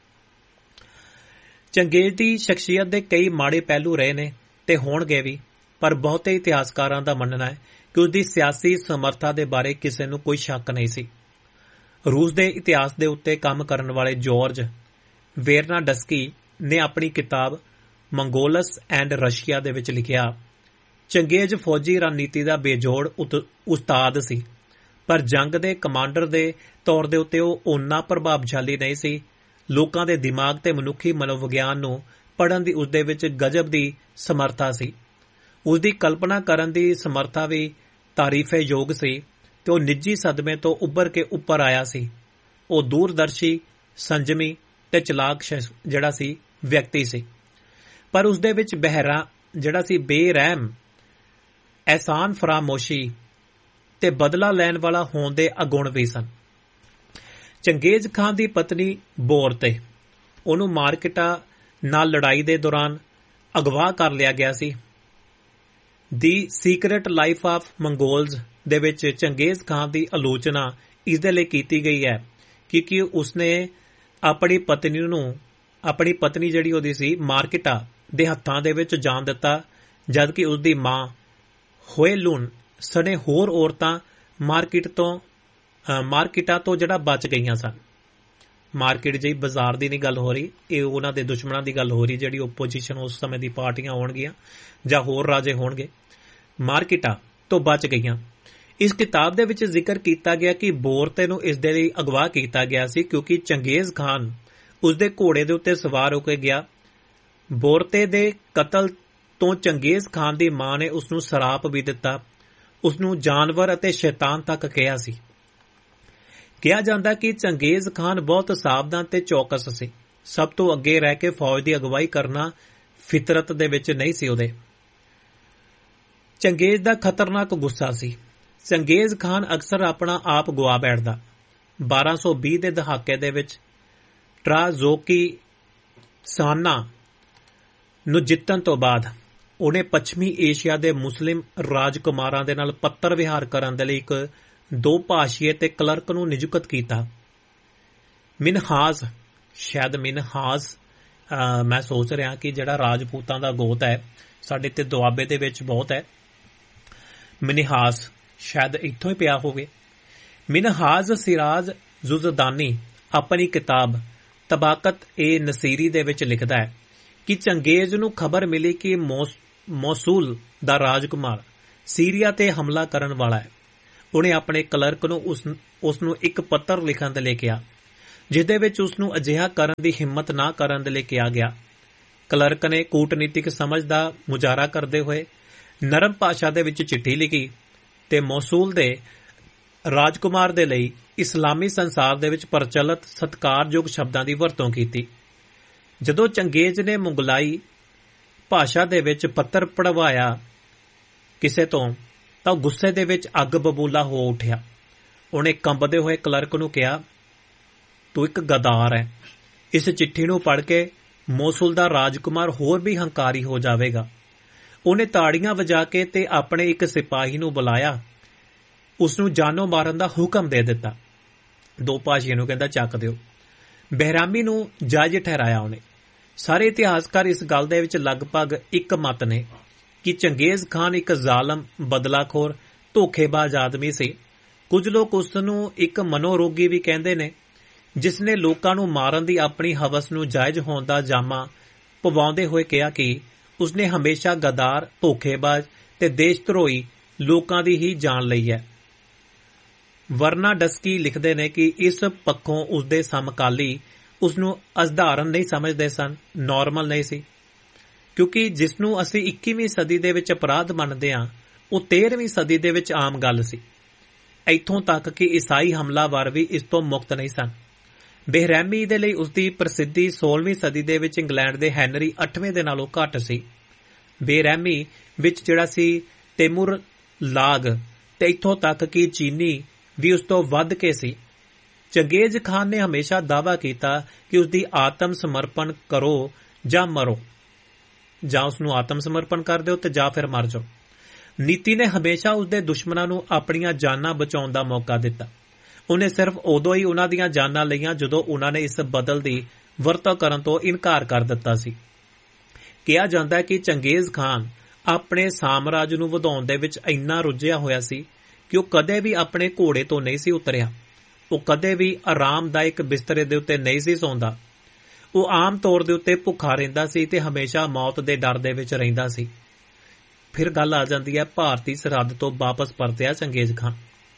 ਚੰਗੇਜ਼ ਦੀ ਸ਼ਖਸੀਅਤ ਦੇ ਕਈ ਮਾੜੇ ਪਹਿਲੂ ਰਹੇ ਨੇ ਤੇ ਹੋਣਗੇ ਵੀ, ਪਰ ਬਹੁਤੇ ਇਤਿਹਾਸਕਾਰਾਂ ਦਾ ਮੰਨਣਾ ਹੈ ਕਿ ਉਸਦੀ ਸਿਆਸੀ ਸਮਰੱਥਾ ਦੇ ਬਾਰੇ ਕਿਸੇ ਨੂੰ ਕੋਈ ਸ਼ੱਕ ਨਹੀਂ ਸੀ। ਰੂਸ ਦੇ ਇਤਿਹਾਸ ਦੇ ਉੱਤੇ ਕੰਮ ਕਰਨ ਵਾਲੇ ਜਾਰਜ ਵੇਰਨਾਡਸਕੀ ਨੇ ਆਪਣੀ ਕਿਤਾਬ ਮੰਗੋਲਸ ਐਂਡ ਰਸ਼ੀਆ ਦੇ ਵਿੱਚ ਲਿਖਿਆ, ਚੰਗੇਜ਼ ਫੌਜੀ ਰਣਨੀਤੀ ਦਾ ਬੇਜੋੜ ਉਸਤਾਦ ਸੀ, ਪਰ ਜੰਗ ਦੇ ਕਮਾਂਡਰ ਦੇ ਤੌਰ ਦੇ ਉੱਤੇ ਉਹ ਓਨਾ ਪ੍ਰਭਾਵਸ਼ਾਲੀ ਨਹੀਂ ਸੀ। ਲੋਕਾਂ ਦੇ ਦਿਮਾਗ ਤੇ ਮਨੁੱਖੀ ਮਨੋਵਿਗਿਆਨ ਨੂੰ ਪੜ੍ਹਨ ਦੀ ਉਸਦੇ ਵਿੱਚ ਗਜ਼ਬ ਦੀ ਸਮਰੱਥਾ ਸੀ। ਉਸਦੀ ਕਲਪਨਾ ਕਰਨ ਦੀ ਸਮਰੱਥਾ ਵੀ ਤਾਰੀਫ-ਏ-ਯੋਗ ਸੀ ਤੇ ਉਹ ਨਿੱਜੀ ਸਦਮੇ ਤੋਂ ਉੱਭਰ ਕੇ ਉੱਪਰ ਆਇਆ ਸੀ। ਉਹ ਦੂਰਦਰਸ਼ੀ, ਸੰਜਮੀ ਤੇ ਚਲਾਕ ਜਿਹੜਾ ਸੀ ਵਿਅਕਤੀ ਸੀ, ਪਰ ਉਸਦੇ ਵਿੱਚ ਬਹਿਰਾ ਜਿਹੜਾ ਸੀ ਬੇਰਹਿਮ, ਅਹਿਸਾਨ ਫਰਾਮੋਸ਼ੀ ਤੇ ਬਦਲਾ ਲੈਣ ਵਾਲਾ ਹੋਣ ਦੇ ਅਗੁਣ ਵੀ ਸਨ। ਚੰਗੇਜ਼ ਖਾਨ ਦੀ ਪਤਨੀ ਬੋਰ ਤੇ ਉਹਨੂੰ ਮਾਰਕਿਟਾ ਨਾਲ ਲੜਾਈ ਦੇ ਦੌਰਾਨ ਅਗਵਾ ਕਰ ਲਿਆ ਗਿਆ ਸੀ। ਦੀ ਸੀਕ੍ਰੇਟ ਲਾਈਫ ਆਫ ਮੰਗੋਲਜ਼ ਦੇ ਵਿੱਚ ਚੰਗੇਜ਼ ਖਾਨ ਦੀ ਆਲੋਚਨਾ ਇਸ ਦੇ ਲਈ ਕੀਤੀ ਗਈ ਹੈ ਕਿਉਂਕਿ ਉਸਨੇ ਆਪਣੀ ਪਤਨੀ ਨੂੰ ਆਪਣੀ ਪਤਨੀ ਜਿਹੜੀ ਉਹਦੀ ਸੀ ਮਾਰਕਿਟਾ ਦੇ ਹੱਥਾਂ ਦੇ ਵਿੱਚ ਜਾਨ ਦਿੱਤਾ, ਜਦਕਿ ਉਸਦੀ ਮਾਂ ਹੋਏਲੂਨ ਸਣੇ ਹੋਰ ਔਰਤਾਂ ਮਾਰਕੀਟ ਤੋਂ ਮਾਰਕਿਟਾ ਤੋਂ ਜਿਹੜਾ ਬਚ ਗਈਆਂ ਸਨ। ਮਾਰਕੀਟ ਜਿਹੀ ਬਾਜ਼ਾਰ ਦੀ ਨਹੀਂ ਗੱਲ ਹੋ ਰਹੀ, ਇਹ ਉਹਨਾਂ ਦੇ ਦੁਸ਼ਮਣਾਂ ਦੀ ਗੱਲ ਹੋ ਰਹੀ, ਜਿਹੜੀ ਓਪੋਜੀਸ਼ਨ ਉਸ ਸਮੇਂ ਦੀ ਪਾਰਟੀਆਂ ਹੋਣਗੀਆਂ ਜਾਂ ਹੋਰ ਰਾਜੇ ਹੋਣਗੇ, ਮਾਰਕਿਟਾ ਤੋਂ ਬਚ ਗਈਆਂ। ਇਸ ਕਿਤਾਬ ਦੇ ਵਿੱਚ ਜ਼ਿਕਰ ਕੀਤਾ ਗਿਆ ਕਿ ਬੋਰਤੇ ਨੂੰ ਇਸ ਦੇ ਲਈ ਅਗਵਾ ਕੀਤਾ ਗਿਆ ਸੀ ਕਿਉਂਕਿ ਚੰਗੇਜ਼ ਖਾਨ ਉਸਦੇ ਘੋੜੇ ਦੇ ਉੱਤੇ ਸਵਾਰ ਹੋ ਕੇ ਗਿਆ। ਬੋਰਤੇ ਦੇ ਕਤਲ ਤੋਂ ਚੰਗੇਜ਼ ਖਾਨ ਦੀ ਮਾਂ ਨੇ ਉਸਨੂੰ ਸਰਾਪ ਵੀ ਦਿੱਤਾ, ਉਸਨੂੰ ਜਾਨਵਰ ਅਤੇ ਸ਼ੈਤਾਨ ਤੱਕ ਕਿਹਾ ਸੀ। ਕਿਹਾ ਜਾਂਦਾ ਕਿ ਚੰਗੇਜ਼ ਖਾਨ ਬਹੁਤ ਸਾਵਧਾਨ ਤੇ ਚੌਕਸ ਸੀ। ਸਭ ਤੋਂ ਅੱਗੇ ਰਹਿ ਕੇ ਫੌਜ ਦੀ ਅਗਵਾਈ ਕਰਨਾ ਫਿਤਰਤ ਦੇ ਵਿੱਚ ਨਹੀਂ ਸੀ ਉਹਦੇ। ਚੰਗੇਜ਼ ਦਾ ਖਤਰਨਾਕ ਗੁੱਸਾ ਸੀ। ਚੰਗੇਜ਼ ਖਾਨ ਅਕਸਰ ਆਪਣਾ ਆਪ ਗੁਆ ਬੈਠਦਾ। ਬਾਰਾਂ ਸੌ ਵੀਹ ਦੇ ਦਹਾਕੇ ਦੇ ਵਿੱਚ ਟਰਾਜ਼ੋਕੀ ਸਾਨਾ ਨੂੰ ਜਿੱਤਣ ਤੋਂ ਬਾਅਦ ਉਹਨੇ ਪੱਛਮੀ ਏਸ਼ੀਆ ਦੇ ਮੁਸਲਿਮ ਰਾਜਕੁਮਾਰਾਂ ਦੇ ਨਾਲ ਪੱਤਰ ਵਿਹਾਰ ਕਰਨ ਦੇ ਲਈ ਇੱਕ ਦੋ ਭਾਸ਼ੀਏ ਤੇ ਕਲਰਕ ਨੂੰ ਨਿਯੁਕਤ ਕੀਤਾ। ਮਿਨਹਾਜ਼, ਸ਼ਾਇਦ ਮਿਨਹਾਜ਼ ਮੈਂ ਸੋਚ ਰਿਹਾ ਕਿ ਜਿਹੜਾ ਰਾਜਪੂਤਾਂ ਦਾ ਗੋਤ ਹੈ ਸਾਡੇ ਤੇ ਦੁਆਬੇ ਦੇ ਵਿੱਚ ਬਹੁਤ ਹੈ, ਮਿਨਹਾਜ਼ ਸ਼ਾਇਦ ਇੱਥੋਂ ਹੀ ਪਿਆ ਹੋਵੇ। ਮਿਨਹਾਜ਼ ਸਿਰਾਜ ਜ਼ੁਜ਼ਦਾਨੀ ਆਪਣੀ ਕਿਤਾਬ ਤਬਾਕਤ ਏ ਨਸੀਰੀ ਦੇ ਵਿੱਚ ਲਿਖਦਾ ਹੈ ਕਿ ਚੰਗੇਜ਼ ਨੂੰ ਖਬਰ ਮਿਲੀ ਕਿ ਮੌਸੂਲ ਦਾ ਰਾਜਕੁਮਾਰ ਸੀਰੀਆ ਤੇ ਹਮਲਾ ਕਰਨ ਵਾਲਾ ਹੈ। ਉਹਨੇ ਆਪਣੇ ਕਲਰਕ ਨੂੰ ਉਸ ਉਸ ਨੂੰ ਇੱਕ ਪੱਤਰ ਲਿਖਣ ਦੇ ਲਈ ਕਿਹਾ, ਜਿਸਦੇ ਵਿੱਚ ਉਸ ਨੂੰ ਅਜਿਹਾ ਕਰਨ ਦੀ ਹਿੰਮਤ ਨਾ ਕਰਨ ਦੇ ਲਈ ਕਿਹਾ ਗਿਆ। ਕਲਰਕ ਨੇ ਕੂਟਨੀਤਿਕ ਸਮਝ ਦਾ ਮੁਜ਼ਾਹਰਾ ਕਰਦੇ ਹੋਏ ਨਰਮ ਭਾਸ਼ਾ ਦੇ ਵਿੱਚ ਚਿੱਠੀ ਲਿਖੀ ਤੇ ਮੌਸੂਲ ਦੇ ਰਾਜਕੁਮਾਰ ਦੇ ਲਈ ਇਸਲਾਮੀ ਸੰਸਾਰ ਦੇ ਵਿੱਚ ਪ੍ਰਚਲਿਤ ਸਤਿਕਾਰਯੋਗ ਸ਼ਬਦਾਂ ਦੀ ਵਰਤੋਂ ਕੀਤੀ। ਜਦੋਂ ਚੰਗੇਜ਼ ਨੇ ਮੁਗਲਾਈ ਭਾਸ਼ਾ ਦੇ ਵਿੱਚ ਪੱਤਰ ਪੜਵਾਇਆ ਕਿਸੇ ਤੋਂ ਤਾਂ ਗੁੱਸੇ ਦੇ ਵਿੱਚ ਅੱਗ ਬਬੂਲਾ ਹੋ ਉੱਠਿਆ। ਉਹਨੇ ਕੰਬਦੇ ਹੋਏ ਕਲਰਕ ਨੂੰ ਕਿਹਾ, ਤੂੰ ਇੱਕ ਗਦਾਰ ਹੈ। ਇਸ ਚਿੱਠੀ ਨੂੰ ਪੜ੍ਹ ਕੇ ਮੌਸੂਲ ਦਾ ਰਾਜਕੁਮਾਰ ਹੋਰ ਵੀ ਹੰਕਾਰੀ ਹੋ ਜਾਵੇਗਾ। ਉਹਨੇ ਤਾੜੀਆਂ ਵਜਾ ਕੇ ਤੇ ਆਪਣੇ ਇੱਕ ਸਿਪਾਹੀ ਨੂੰ ਬੁਲਾਇਆ, ਉਸ ਨੂੰ ਜਾਨੋਂ ਮਾਰਨ ਦਾ ਹੁਕਮ ਦੇ ਦਿੱਤਾ। ਦੋ ਭਾਸ਼ੀਆਂ ਨੂੰ ਕਹਿੰਦਾ ਚੱਕ ਦਿਓ। ਬਹਿਰਾਮੀ ਨੂੰ ਜਾਇਜ਼ ਠਹਿਰਾਇਆ ਉਹਨੇ। ਸਾਰੇ ਇਤਿਹਾਸਕਾਰ ਇਸ ਗੱਲ ਦੇ ਵਿੱਚ ਲਗਭਗ ਇੱਕ ਮਤ ਨੇ ਕਿ ਚੰਗੇਜ਼ ਖਾਨ ਇੱਕ ਜ਼ਾਲਮ, ਬਦਲਾਖੋਰ, ਧੋਖੇਬਾਜ਼ ਆਦਮੀ ਸੀ। ਕੁਝ ਲੋਕ ਉਸ ਨੂੰ ਇੱਕ ਮਨੋਰੋਗੀ ਵੀ ਕਹਿੰਦੇ ਨੇ, ਜਿਸ ਨੇ ਲੋਕਾਂ ਨੂੰ ਮਾਰਨ ਦੀ ਆਪਣੀ ਹਵਸ ਨੂੰ ਜਾਇਜ਼ ਹੋਣ ਦਾ ਜਾਮਾ ਪਵਾਉਂਦੇ ਹੋਏ ਕਿਹਾ ਕਿ ਉਸਨੇ ਹਮੇਸ਼ਾ ਗਦਾਰ, ਧੋਖੇਬਾਜ਼ ਤੇ ਦੇਸ਼ ਧਰੋਹੀ ਲੋਕਾਂ ਦੀ ਹੀ ਜਾਨ ਲਈ ਹੈ। ਵਰਨਾਡਸਕੀ ਲਿਖਦੇ ਨੇ ਕਿ ਇਸ ਪੱਖੋਂ ਉਸਦੇ ਸਮਕਾਲੀ ਉਸ ਨੂੰ ਅਸਧਾਰਨ ਨਹੀਂ ਸਮਝਦੇ ਸਨ, ਨਾਰਮਲ ਨਹੀਂ ਸੀ, ਕਿਉਂਕਿ ਜਿਸ ਨੂੰ ਅਸੀਂ ਇੱਕੀਵੀਂ ਸਦੀ ਦੇ ਵਿੱਚ ਅਪਰਾਧ ਮੰਨਦੇ ਹਾਂ ਉਹ ਤੇਰ੍ਹਵੀਂ ਸਦੀ ਦੇ ਵਿੱਚ ਆਮ ਗੱਲ ਸੀ। ਇੱਥੋਂ ਤੱਕ ਕਿ ਈਸਾਈ ਹਮਲਾਵਰ ਵੀ ਇਸ ਤੋਂ ਮੁਕਤ ਨਹੀਂ ਸਨ। ਬੇਰਹਿਮੀ ਦੇ ਲਈ ਉਸਦੀ ਪ੍ਰਸਿੱਧੀ ਸੋਲ੍ਹਵੀਂ ਸਦੀ ਦੇ ਵਿੱਚ ਇੰਗਲੈਂਡ ਦੇ ਹੈਨਰੀ ਅੱਠਵੇਂ ਦੇ ਨਾਲੋਂ ਘੱਟ ਸੀ। ਬੇਰਹਿਮੀ ਵਿੱਚ ਜਿਹੜਾ ਸੀ ਤੈਮੁਰ ਲਾਗ ਤੇ ਇੱਥੋਂ ਤੱਕ ਕਿ ਚੀਨੀ ਵੀ ਉਸ ਤੋਂ ਵੱਧ ਕੇ ਸੀ। ਚੰਗੇਜ਼ ਖਾਨ ਨੇ ਹਮੇਸ਼ਾ ਦਾਅਵਾ ਕੀਤਾ ਕਿ ਉਸਦੀ ਆਤਮ ਸਮਰਪਣ ਕਰੋ ਜਾਂ ਮਰੋ, ਜਾਂ ਉਸ ਨੂੰ ਆਤਮ ਸਮਰਪਣ ਕਰ ਦਿਓ ਤੇ ਜਾਂ ਫਿਰ ਮਰ ਜਾਓ। ਨੀਤੀ ਨੇ ਹਮੇਸ਼ਾ ਉਸਦੇ ਦੁਸ਼ਮਣਾਂ ਨੂੰ ਆਪਣੀਆਂ ਜਾਨਾਂ ਬਚਾਉਣ ਦਾ ਮੌਕਾ ਦਿੱਤਾ। ਉਹਨੇ ਸਿਰਫ ਉਦੋਂ ਹੀ ਉਹਨਾਂ ਦੀਆਂ ਜਾਨਾਂ ਲਈਆਂ ਜਦੋਂ ਉਹਨਾਂ ਨੇ ਇਸ ਬਦਲ ਦੀ ਵਰਤੋਂ ਕਰਨ ਤੋਂ ਇਨਕਾਰ ਕਰ ਦਿੱਤਾ ਸੀ। ਕਿਹਾ ਜਾਂਦਾ ਹੈ ਕਿ ਚੰਗੇਜ਼ ਖਾਨ ਆਪਣੇ ਸਾਮਰਾਜ ਨੂੰ ਵਧਾਉਣ ਦੇ ਵਿੱਚ ਇੰਨਾ ਰੁੱਝਿਆ ਹੋਇਆ ਸੀ ਕਿ ਉਹ ਕਦੇ ਵੀ ਆਪਣੇ ਘੋੜੇ ਤੋਂ ਨਹੀਂ ਸੀ ਉਤਰਿਆ। ਉਹ ਕਦੇ ਵੀ ਆਰਾਮਦਾਇਕ ਬਿਸਤਰੇ ਦੇ ਉੱਤੇ ਨਹੀਂ ਸੀ ਸੌਂਦਾ। ਉਹ ਆਮ ਤੌਰ ਦੇ ਉੱਤੇ ਭੁੱਖਾ ਰਹਿੰਦਾ ਸੀ ਤੇ ਹਮੇਸ਼ਾ ਮੌਤ ਦੇ ਡਰ ਦੇ ਵਿੱਚ ਰਹਿੰਦਾ ਸੀ। ਫਿਰ ਗੱਲ ਆ ਜਾਂਦੀ ਹੈ ਭਾਰਤੀ ਸਰਹੱਦ ਤੋਂ ਵਾਪਸ ਪਰਤਿਆ ਚੰਗੇਜ਼ ਖਾਨ।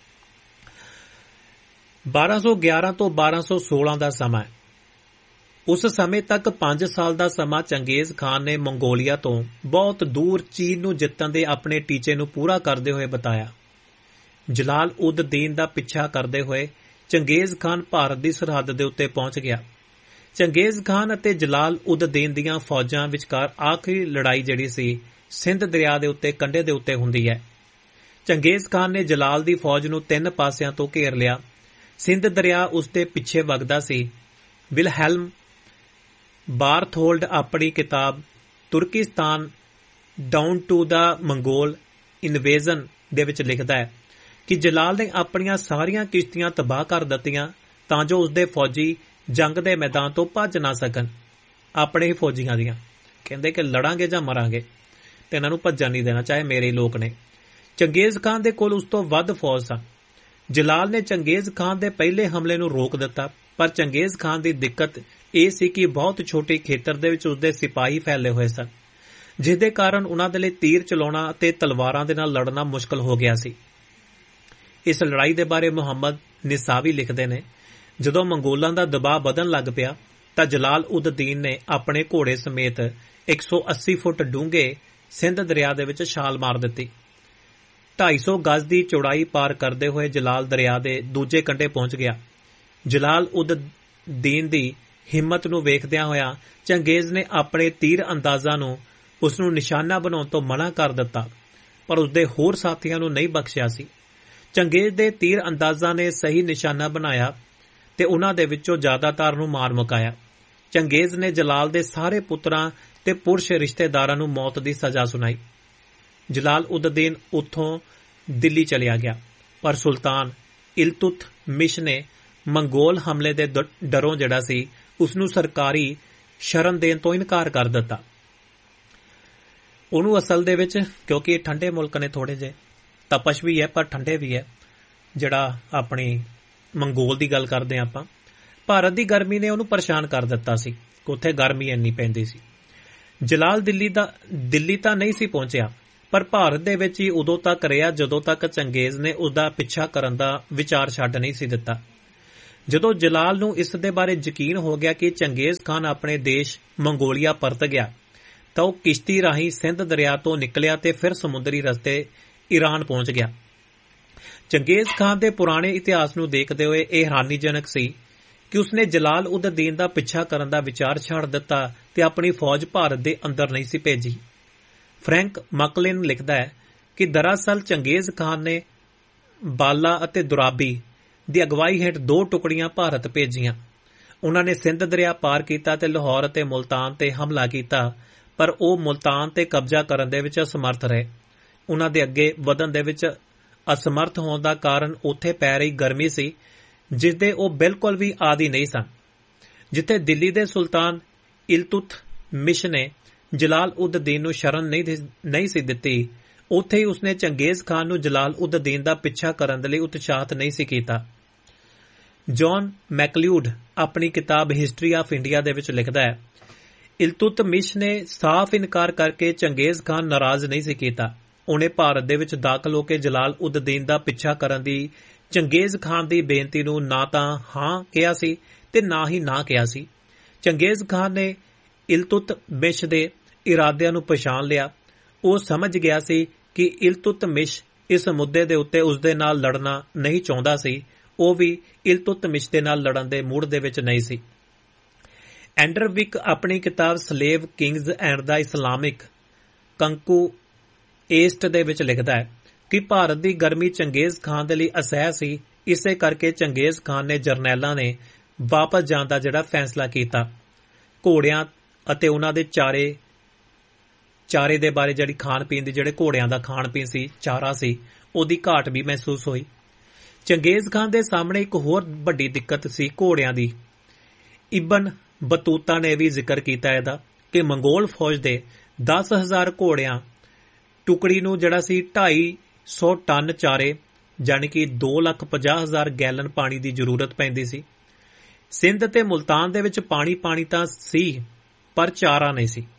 ਬਾਰਾਂ ਸੌ ਗਿਆਰਾਂ ਤੋਂ ਬਾਰਾਂ ਸੌ ਸੋਲਾਂ ਦਾ ਸਮਾਂ। ਉਸ ਸਮੇਂ ਤੱਕ ਪੰਜ ਸਾਲ ਦਾ ਸਮਾਂ ਚੰਗੇਜ਼ ਖਾਨ ਨੇ ਮੰਗੋਲੀਆ ਤੋਂ ਬਹੁਤ ਦੂਰ ਚੀਨ ਨੂੰ ਜਿੱਤਣ ਦੇ ਆਪਣੇ ਟੀਚੇ ਨੂੰ ਪੂਰਾ ਕਰਦੇ ਹੋਏ ਬਿਤਾਇਆ। ਜਲਾਲ ਉਦ ਦੀਨ ਦਾ ਪਿੱਛਾ ਕਰਦੇ ਹੋਏ ਚੰਗੇਜ਼ ਖਾਨ ਭਾਰਤ ਦੀ ਸਰਹੱਦ ਦੇ ਉੱਤੇ ਪਹੁੰਚ ਗਿਆ। ਚੰਗੇਜ਼ ਖਾਨ ਅਤੇ ਜਲਾਲ ਉਦ ਦੀਨ ਦੀਆਂ ਫੌਜਾਂ ਵਿਚਕਾਰ ਆਖਰੀ ਲੜਾਈ ਜਿਹੜੀ ਸੀ ਸਿੰਧ ਦਰਿਆ ਦੇ ਉੱਤੇ ਕੰਢੇ ਦੇ ਉੱਤੇ ਹੁੰਦੀ ਹੈ। ਚੰਗੇਜ਼ ਖਾਨ ਨੇ ਜਲਾਲ ਦੀ ਫੌਜ ਨੂੰ ਤਿੰਨ ਪਾਸਿਆਂ ਤੋਂ ਘੇਰ ਲਿਆ। ਸਿੰਧ ਦਰਿਆ ਉਸ ਦੇ ਪਿੱਛੇ ਵਗਦਾ ਸੀ। ਵਿਲਹੈਲਮ ਬਾਰਥੋਲਡ ਆਪਣੀ ਕਿਤਾਬ Turkestan down to the Mongol ਇਨਵੇਜ਼ਨ ਦੇ ਵਿੱਚ ਲਿਖਦਾ ਹੈ ਕਿ ਜਲਾਲ ਨੇ ਆਪਣੀਆਂ ਸਾਰੀਆਂ ਕਿਸ਼ਤੀਆਂ ਤਬਾਹ ਕਰ ਦਿੱਤੀਆਂ ਤਾਂ ਜੋ ਉਸਦੇ ਫੌਜੀ ਜੰਗ ਦੇ ਮੈਦਾਨ ਤੋਂ ਭੱਜ ਨਾ ਸਕਣ। ਆਪਣੇ ਹੀ ਫੌਜੀਆਂ ਦੀਆਂ ਕਹਿੰਦੇ ਕਿ ਲੜਾਂਗੇ ਜਾਂ ਮਰਾਂਗੇ ਤੇ ਇਹਨਾਂ ਨੂੰ ਭੱਜਣ ਨਹੀਂ ਦੇਣਾ, ਚਾਹੇ ਮੇਰੇ ਲੋਕ ਨੇ। ਚੰਗੇਜ਼ ਖਾਨ ਦੇ ਕੋਲ ਉਸ ਤੋਂ ਵੱਧ ਫੌਜ ਸਨ। ਜਲਾਲ ਨੇ ਚੰਗੇਜ਼ ਖਾਨ ਦੇ ਪਹਿਲੇ ਹਮਲੇ ਨੂੰ ਰੋਕ ਦਿੱਤਾ, ਪਰ ਚੰਗੇਜ਼ ਖਾਨ ਦੀ ਦਿੱਕਤ ਇਹ ਸੀ ਕਿ ਬਹੁਤ ਛੋਟੇ ਖੇਤਰ ਦੇ ਵਿੱਚ ਉਸਦੇ ਸਿਪਾਹੀ ਫੈਲੇ ਹੋਏ ਸਨ, ਜਿਸਦੇ ਕਾਰਨ ਉਹਨਾਂ ਦੇ ਲਈ ਤੀਰ ਚਲਾਉਣਾ ਅਤੇ ਤਲਵਾਰਾਂ ਦੇ ਨਾਲ ਲੜਨਾ ਮੁਸ਼ਕਲ ਹੋ ਗਿਆ ਸੀ। ਇਸ ਲੜਾਈ ਦੇ ਬਾਰੇ ਮੁਹੰਮਦ ਨਿਸਾਵੀ ਲਿਖਦੇ ਨੇ, ਜਦੋਂ ਮੰਗੋਲਾਂ ਦਾ ਦਬਾਅ ਵਧਣ ਲੱਗ ਪਿਆ ਤਾਂ ਜਲਾਲ ਉਦ ਦੀਨ ਨੇ ਆਪਣੇ ਘੋੜੇ ਸਮੇਤ ਇੱਕ ਸੌ ਅੱਸੀ ਫੁੱਟ ਡੂੰਘੇ ਸਿੰਧ ਦਰਿਆ ਦੇ ਵਿੱਚ ਛਾਲ ਮਾਰ ਦਿੱਤੀ। ਢਾਈ ਸੌ ਗਜ਼ ਦੀ ਚੌੜਾਈ ਪਾਰ ਕਰਦੇ ਹੋਏ ਜਲਾਲ ਦਰਿਆ ਦੇ ਦੂਜੇ ਕੰਢੇ ਪਹੁੰਚ ਗਿਆ। ਜਲਾਲ ਉਦ ਦੀਨ ਦੀ ਹਿੰਮਤ ਨੂੰ ਵੇਖਦਿਆਂ ਹੋਇਆ ਚੰਗੇਜ਼ ਨੇ ਆਪਣੇ ਤੀਰ ਅੰਦਾਜ਼ਾਂ ਨੂੰ ਉਸ ਨੂੰ ਨਿਸ਼ਾਨਾ ਬਣਾਉਣ ਤੋਂ ਮਨਾ ਕਰ ਦਿੱਤਾ, ਪਰ ਉਸਦੇ ਹੋਰ ਸਾਥੀਆਂ ਨੂੰ ਨਹੀਂ ਬਖਸ਼ਿਆ ਸੀ। ਚੰਗੇਜ਼ ਦੇ ਤੀਰ ਅੰਦਾਜ਼ਾਂ ਨੇ ਸਹੀ ਨਿਸ਼ਾਨਾ ਬਣਾਇਆ ਤੇ ਉਹਨਾਂ ਦੇ ਵਿੱਚੋਂ ਜ਼ਿਆਦਾਤਰ ਨੂੰ ਮਾਰ ਮੁਕਾਇਆ। ਚੰਗੇਜ਼ ਨੇ ਜਲਾਲ ਦੇ ਸਾਰੇ ਪੁੱਤਰਾਂ ਤੇ ਪੁਰਸ਼ ਰਿਸ਼ਤੇਦਾਰਾਂ ਨੂੰ ਮੌਤ ਦੀ ਸਜ਼ਾ ਸੁਣਾਈ। ਜਲਾਲ ਉਦ ਦੀਨ ਉੱਥੋਂ ਦਿੱਲੀ ਚਲਿਆ ਗਿਆ, ਪਰ ਸੁਲਤਾਨ ਇਲਤੁਤਮਿਸ਼ ਨੇ ਮੰਗੋਲ ਹਮਲੇ ਦੇ ਡਰੋਂ ਜਿਹੜਾ ਸੀ ਉਸ ਨੂੰ ਸਰਕਾਰੀ ਸ਼ਰਨ ਦੇਣ ਤੋਂ ਇਨਕਾਰ ਕਰ ਦਿੱਤਾ। ਉਹਨੂੰ ਅਸਲ ਦੇ ਵਿੱਚ, ਕਿਉਂਕਿ ਇਹ ਠੰਡੇ ਮੁਲਕ ਨੇ, ਥੋੜੇ ਜਿਹੇ ਤਪਸ਼ ਵੀ ਹੈ ਪਰ ਠੰਡੇ ਵੀ ਹੈ, ਜਿਹੜਾ ਆਪਣੀ ਮੰਗੋਲ ਦੀ ਗੱਲ ਕਰਦੇ ਆਪਾਂ, ਭਾਰਤ ਦੀ ਗਰਮੀ ਨੇ ਉਹਨੂੰ ਪਰੇਸ਼ਾਨ ਕਰ ਦਿੱਤਾ ਸੀ ਕਿ ਉੱਥੇ ਗਰਮੀ ਇੰਨੀ ਪੈਂਦੀ ਸੀ। ਜਲਾਲ ਦਿੱਲੀ ਦਾ ਦਿੱਲੀ ਤਾਂ ਨਹੀਂ ਸੀ ਪਹੁੰਚਿਆ, ਪਰ ਭਾਰਤ ਦੇ ਵਿੱਚ ਹੀ ਉਦੋਂ ਤੱਕ ਰਿਹਾ ਜਦੋਂ ਤੱਕ ਚੰਗੇਜ਼ ਨੇ ਉਸਦਾ ਪਿੱਛਾ ਕਰਨ ਦਾ ਵਿਚਾਰ ਛੱਡ ਨਹੀਂ ਸੀ ਦਿੱਤਾ। ਜਦੋਂ ਜਲਾਲ ਨੂੰ ਇਸ ਦੇ ਬਾਰੇ ਯਕੀਨ ਹੋ ਗਿਆ ਕਿ ਚੰਗੇਜ਼ ਖਾਨ ਆਪਣੇ ਦੇਸ਼ ਮੰਗੋਲੀਆ ਪਰਤ ਗਿਆ ਤਾਂ ਉਹ ਕਿਸ਼ਤੀ ਰਾਹੀਂ ਸਿੰਧ ਦਰਿਆ ਤੋਂ ਨਿਕਲਿਆ ਤੇ ਫਿਰ ਸਮੁੰਦਰੀ ਰਸਤੇ ਈਰਾਨ ਪਹੁੰਚ ਗਿਆ। ਚੰਗੇਜ਼ ਖਾਨ ਦੇ ਪੁਰਾਣੇ ਇਤਿਹਾਸ ਨੂੰ ਦੇਖਦੇ ਹੋਏ ਇਹ ਹੈਰਾਨੀਜਨਕ ਸੀ ਕਿ ਉਸਨੇ ਜਲਾਲ ਉਦ ਦੀਨ ਦਾ ਪਿੱਛਾ ਕਰਨ ਦਾ ਵਿਚਾਰ ਛੱਡ ਦਿੱਤਾ ਤੇ ਆਪਣੀ ਫੌਜ ਭਾਰਤ ਦੇ ਅੰਦਰ ਨਹੀਂ ਸੀ ਭੇਜੀ। ਫਰੈਂਕ ਮਕਲਿਨ ਲਿਖਦਾ ਹੈ ਕਿ ਦਰਅਸਲ ਚੰਗੇਜ਼ ਖਾਨ ਨੇ ਬਾਲਾ ਅਤੇ ਦੁਰਾਬੀ ਦੀ ਅਗਵਾਈ ਹੇਠ ਦੋ ਟੁਕੜੀਆਂ ਭਾਰਤ ਭੇਜੀਆਂ। ਉਹਨਾਂ ਨੇ ਸਿੰਧ ਦਰਿਆ ਪਾਰ ਕੀਤਾ ਤੇ ਲਾਹੌਰ ਅਤੇ ਮੁਲਤਾਨ ਤੇ ਹਮਲਾ ਕੀਤਾ, ਪਰ ਉਹ ਮੁਲਤਾਨ ਤੇ ਕਬਜ਼ਾ ਕਰਨ ਦੇ ਵਿੱਚ ਅਸਮਰਥ ਰਹੇ। ਉਹਨਾਂ ਦੇ ਅੱਗੇ ਵਧਣ ਦੇ ਵਿੱਚ ਅਸਮਰਥ ਹੋਣ ਦਾ ਕਾਰਨ ਉੱਥੇ ਪੈ ਰਹੀ ਗਰਮੀ ਸੀ, ਜਿਸ ਦੇ ਉਹ ਬਿਲਕੁਲ ਵੀ ਆਦੀ ਨਹੀਂ ਸਨ। ਜਿੱਥੇ ਦਿੱਲੀ ਦੇ ਸੁਲਤਾਨ ਇਲਤੁਤਮਿਸ਼ ਨੇ ਜਲਾਲ ਉਦ ਦੀਨ ਨੂੰ ਸ਼ਰਨ ਨਹੀਂ ਸੀ ਦਿੱਤੀ, ਉੱਥੇ ਹੀ ਉਸਨੇ ਚੰਗੇਜ਼ ਖਾਨ ਨੂੰ ਜਲਾਲ ਉਦ ਦੀਨ ਦਾ ਪਿੱਛਾ ਕਰਨ ਦੇ ਲਈ ਉਤਸ਼ਾਹਿਤ ਨਹੀਂ ਸੀ ਕੀਤਾ। ਜੌਨ ਮੈਕਲਿਊਡ ਆਪਣੀ ਕਿਤਾਬ ਹਿਸਟਰੀ ਆਫ ਇੰਡੀਆ ਦੇ ਵਿੱਚ ਲਿਖਦਾ ਹੈ, ਇਲਤੁਤਮਿਸ਼ ਨੇ ਸਾਫ਼ ਇਨਕਾਰ ਕਰਕੇ ਚੰਗੇਜ਼ ਖਾਨ ਨਾਰਾਜ਼ ਨਹੀਂ ਸੀ ਕੀਤਾ। ਉਹਨੇ ਭਾਰਤ ਦੇ ਵਿੱਚ ਦਾਖਲ ਹੋ ਕੇ ਜਲਾਲ ਉਦ ਦੀਨ ਦਾ ਪਿੱਛਾ ਕਰਨ ਦੀ ਚੰਗੇਜ਼ ਖਾਨ ਦੀ ਬੇਨਤੀ ਨੂੰ ਨਾ ਤਾਂ ਹਾਂ ਕਿਹਾ ਸੀ ਤੇ ਨਾ ਹੀ ਨਾ ਕਿਹਾ ਸੀ। ਚੰਗੇਜ਼ ਖਾਨ ਨੇ ਇਲਤੁਤਮਿਸ਼ ਦੇ ਇਰਾਦਿਆਂ ਨੂੰ ਪਛਾਣ ਲਿਆ। ਉਹ ਸਮਝ ਗਿਆ ਸੀ ਕਿ ਇਲਤੁਤਮਿਸ਼ ਇਸ ਮੁੱਦੇ ਦੇ ਉੱਤੇ ਉਸਦੇ ਨਾਲ ਲੜਨਾ ਨਹੀਂ ਚਾਹੁੰਦਾ ਸੀ। ਉਹ ਵੀ ਇਲਤੁਤਮਿਸ਼ ਦੇ ਨਾਲ ਲੜਨ ਦੇ ਮੂਡ ਦੇ ਵਿੱਚ ਨਹੀਂ ਸੀ। ਐਂਡਰਵਿਕ ਆਪਣੀ ਕਿਤਾਬ slave Kings and the Islamic ਕੰਕੁਏਸਟ ਦੇ ਵਿੱਚ ਲਿਖਦਾ ਹੈ ਕਿ ਭਾਰਤ ਦੀ ਗਰਮੀ ਚੰਗੇਜ਼ ਖਾਨ ਦੇ ਲਈ ਅਸਹਿ ਸੀ। ਇਸੇ ਕਰਕੇ ਚੰਗੇਜ਼ ਖਾਨ ਨੇ ਜਰਨੈਲਾਂ ਨੇ ਵਾਪਸ ਜਾਣ ਦਾ ਜਿਹੜਾ ਫੈਸਲਾ ਕੀਤਾ। ਘੋੜਿਆਂ ਅਤੇ ਉਹਨਾਂ ਦੇ ਚਾਰੇ ਚਾਰੇ ਦੇ ਬਾਰੇ ਜਿਹੜੀ ਖਾਣ ਪੀਣ ਦੀ ਜਿਹੜੇ ਘੋੜਿਆਂ ਦਾ ਖਾਣ ਪੀਣ ਸੀ, ਚਾਰਾ ਸੀ, ਉਹਦੀ ਘਾਟ ਵੀ ਮਹਿਸੂਸ ਹੋਈ। ਚੰਗੇਜ਼ ਖਾਨ ਦੇ ਸਾਹਮਣੇ ਇੱਕ ਹੋਰ ਵੱਡੀ ਦਿੱਕਤ ਸੀ ਘੋੜਿਆਂ ਦੀ। ਇਬਨ ਬਤੂਤਾ ਨੇ ਵੀ ਜ਼ਿਕਰ ਕੀਤਾ ਇਹਦਾ ਕਿ ਮੰਗੋਲ ਫੌਜ ਦੇ ਦਸ ਹਜ਼ਾਰ ਘੋੜਿਆਂ ਟੁਕੜੀ ਨੂੰ ਜਿਹੜਾ ਸੀ ਢਾਈ ਸੌ ਟਨ ਚਾਰੇ ਜਾਣੀ ਕਿ ਦੋ ਲੱਖ ਪੰਜਾਹ ਹਜ਼ਾਰ ਗੈਲਨ ਪਾਣੀ ਦੀ ਜ਼ਰੂਰਤ ਪੈਂਦੀ ਸੀ। ਸਿੰਧ ਤੇ ਮੁਲਤਾਨ ਦੇ ਵਿੱਚ ਪਾਣੀ ਪਾਣੀ ਤਾਂ ਸੀ, ਪਰ ਚਾਰਾ ਨਹੀਂ ਸੀ।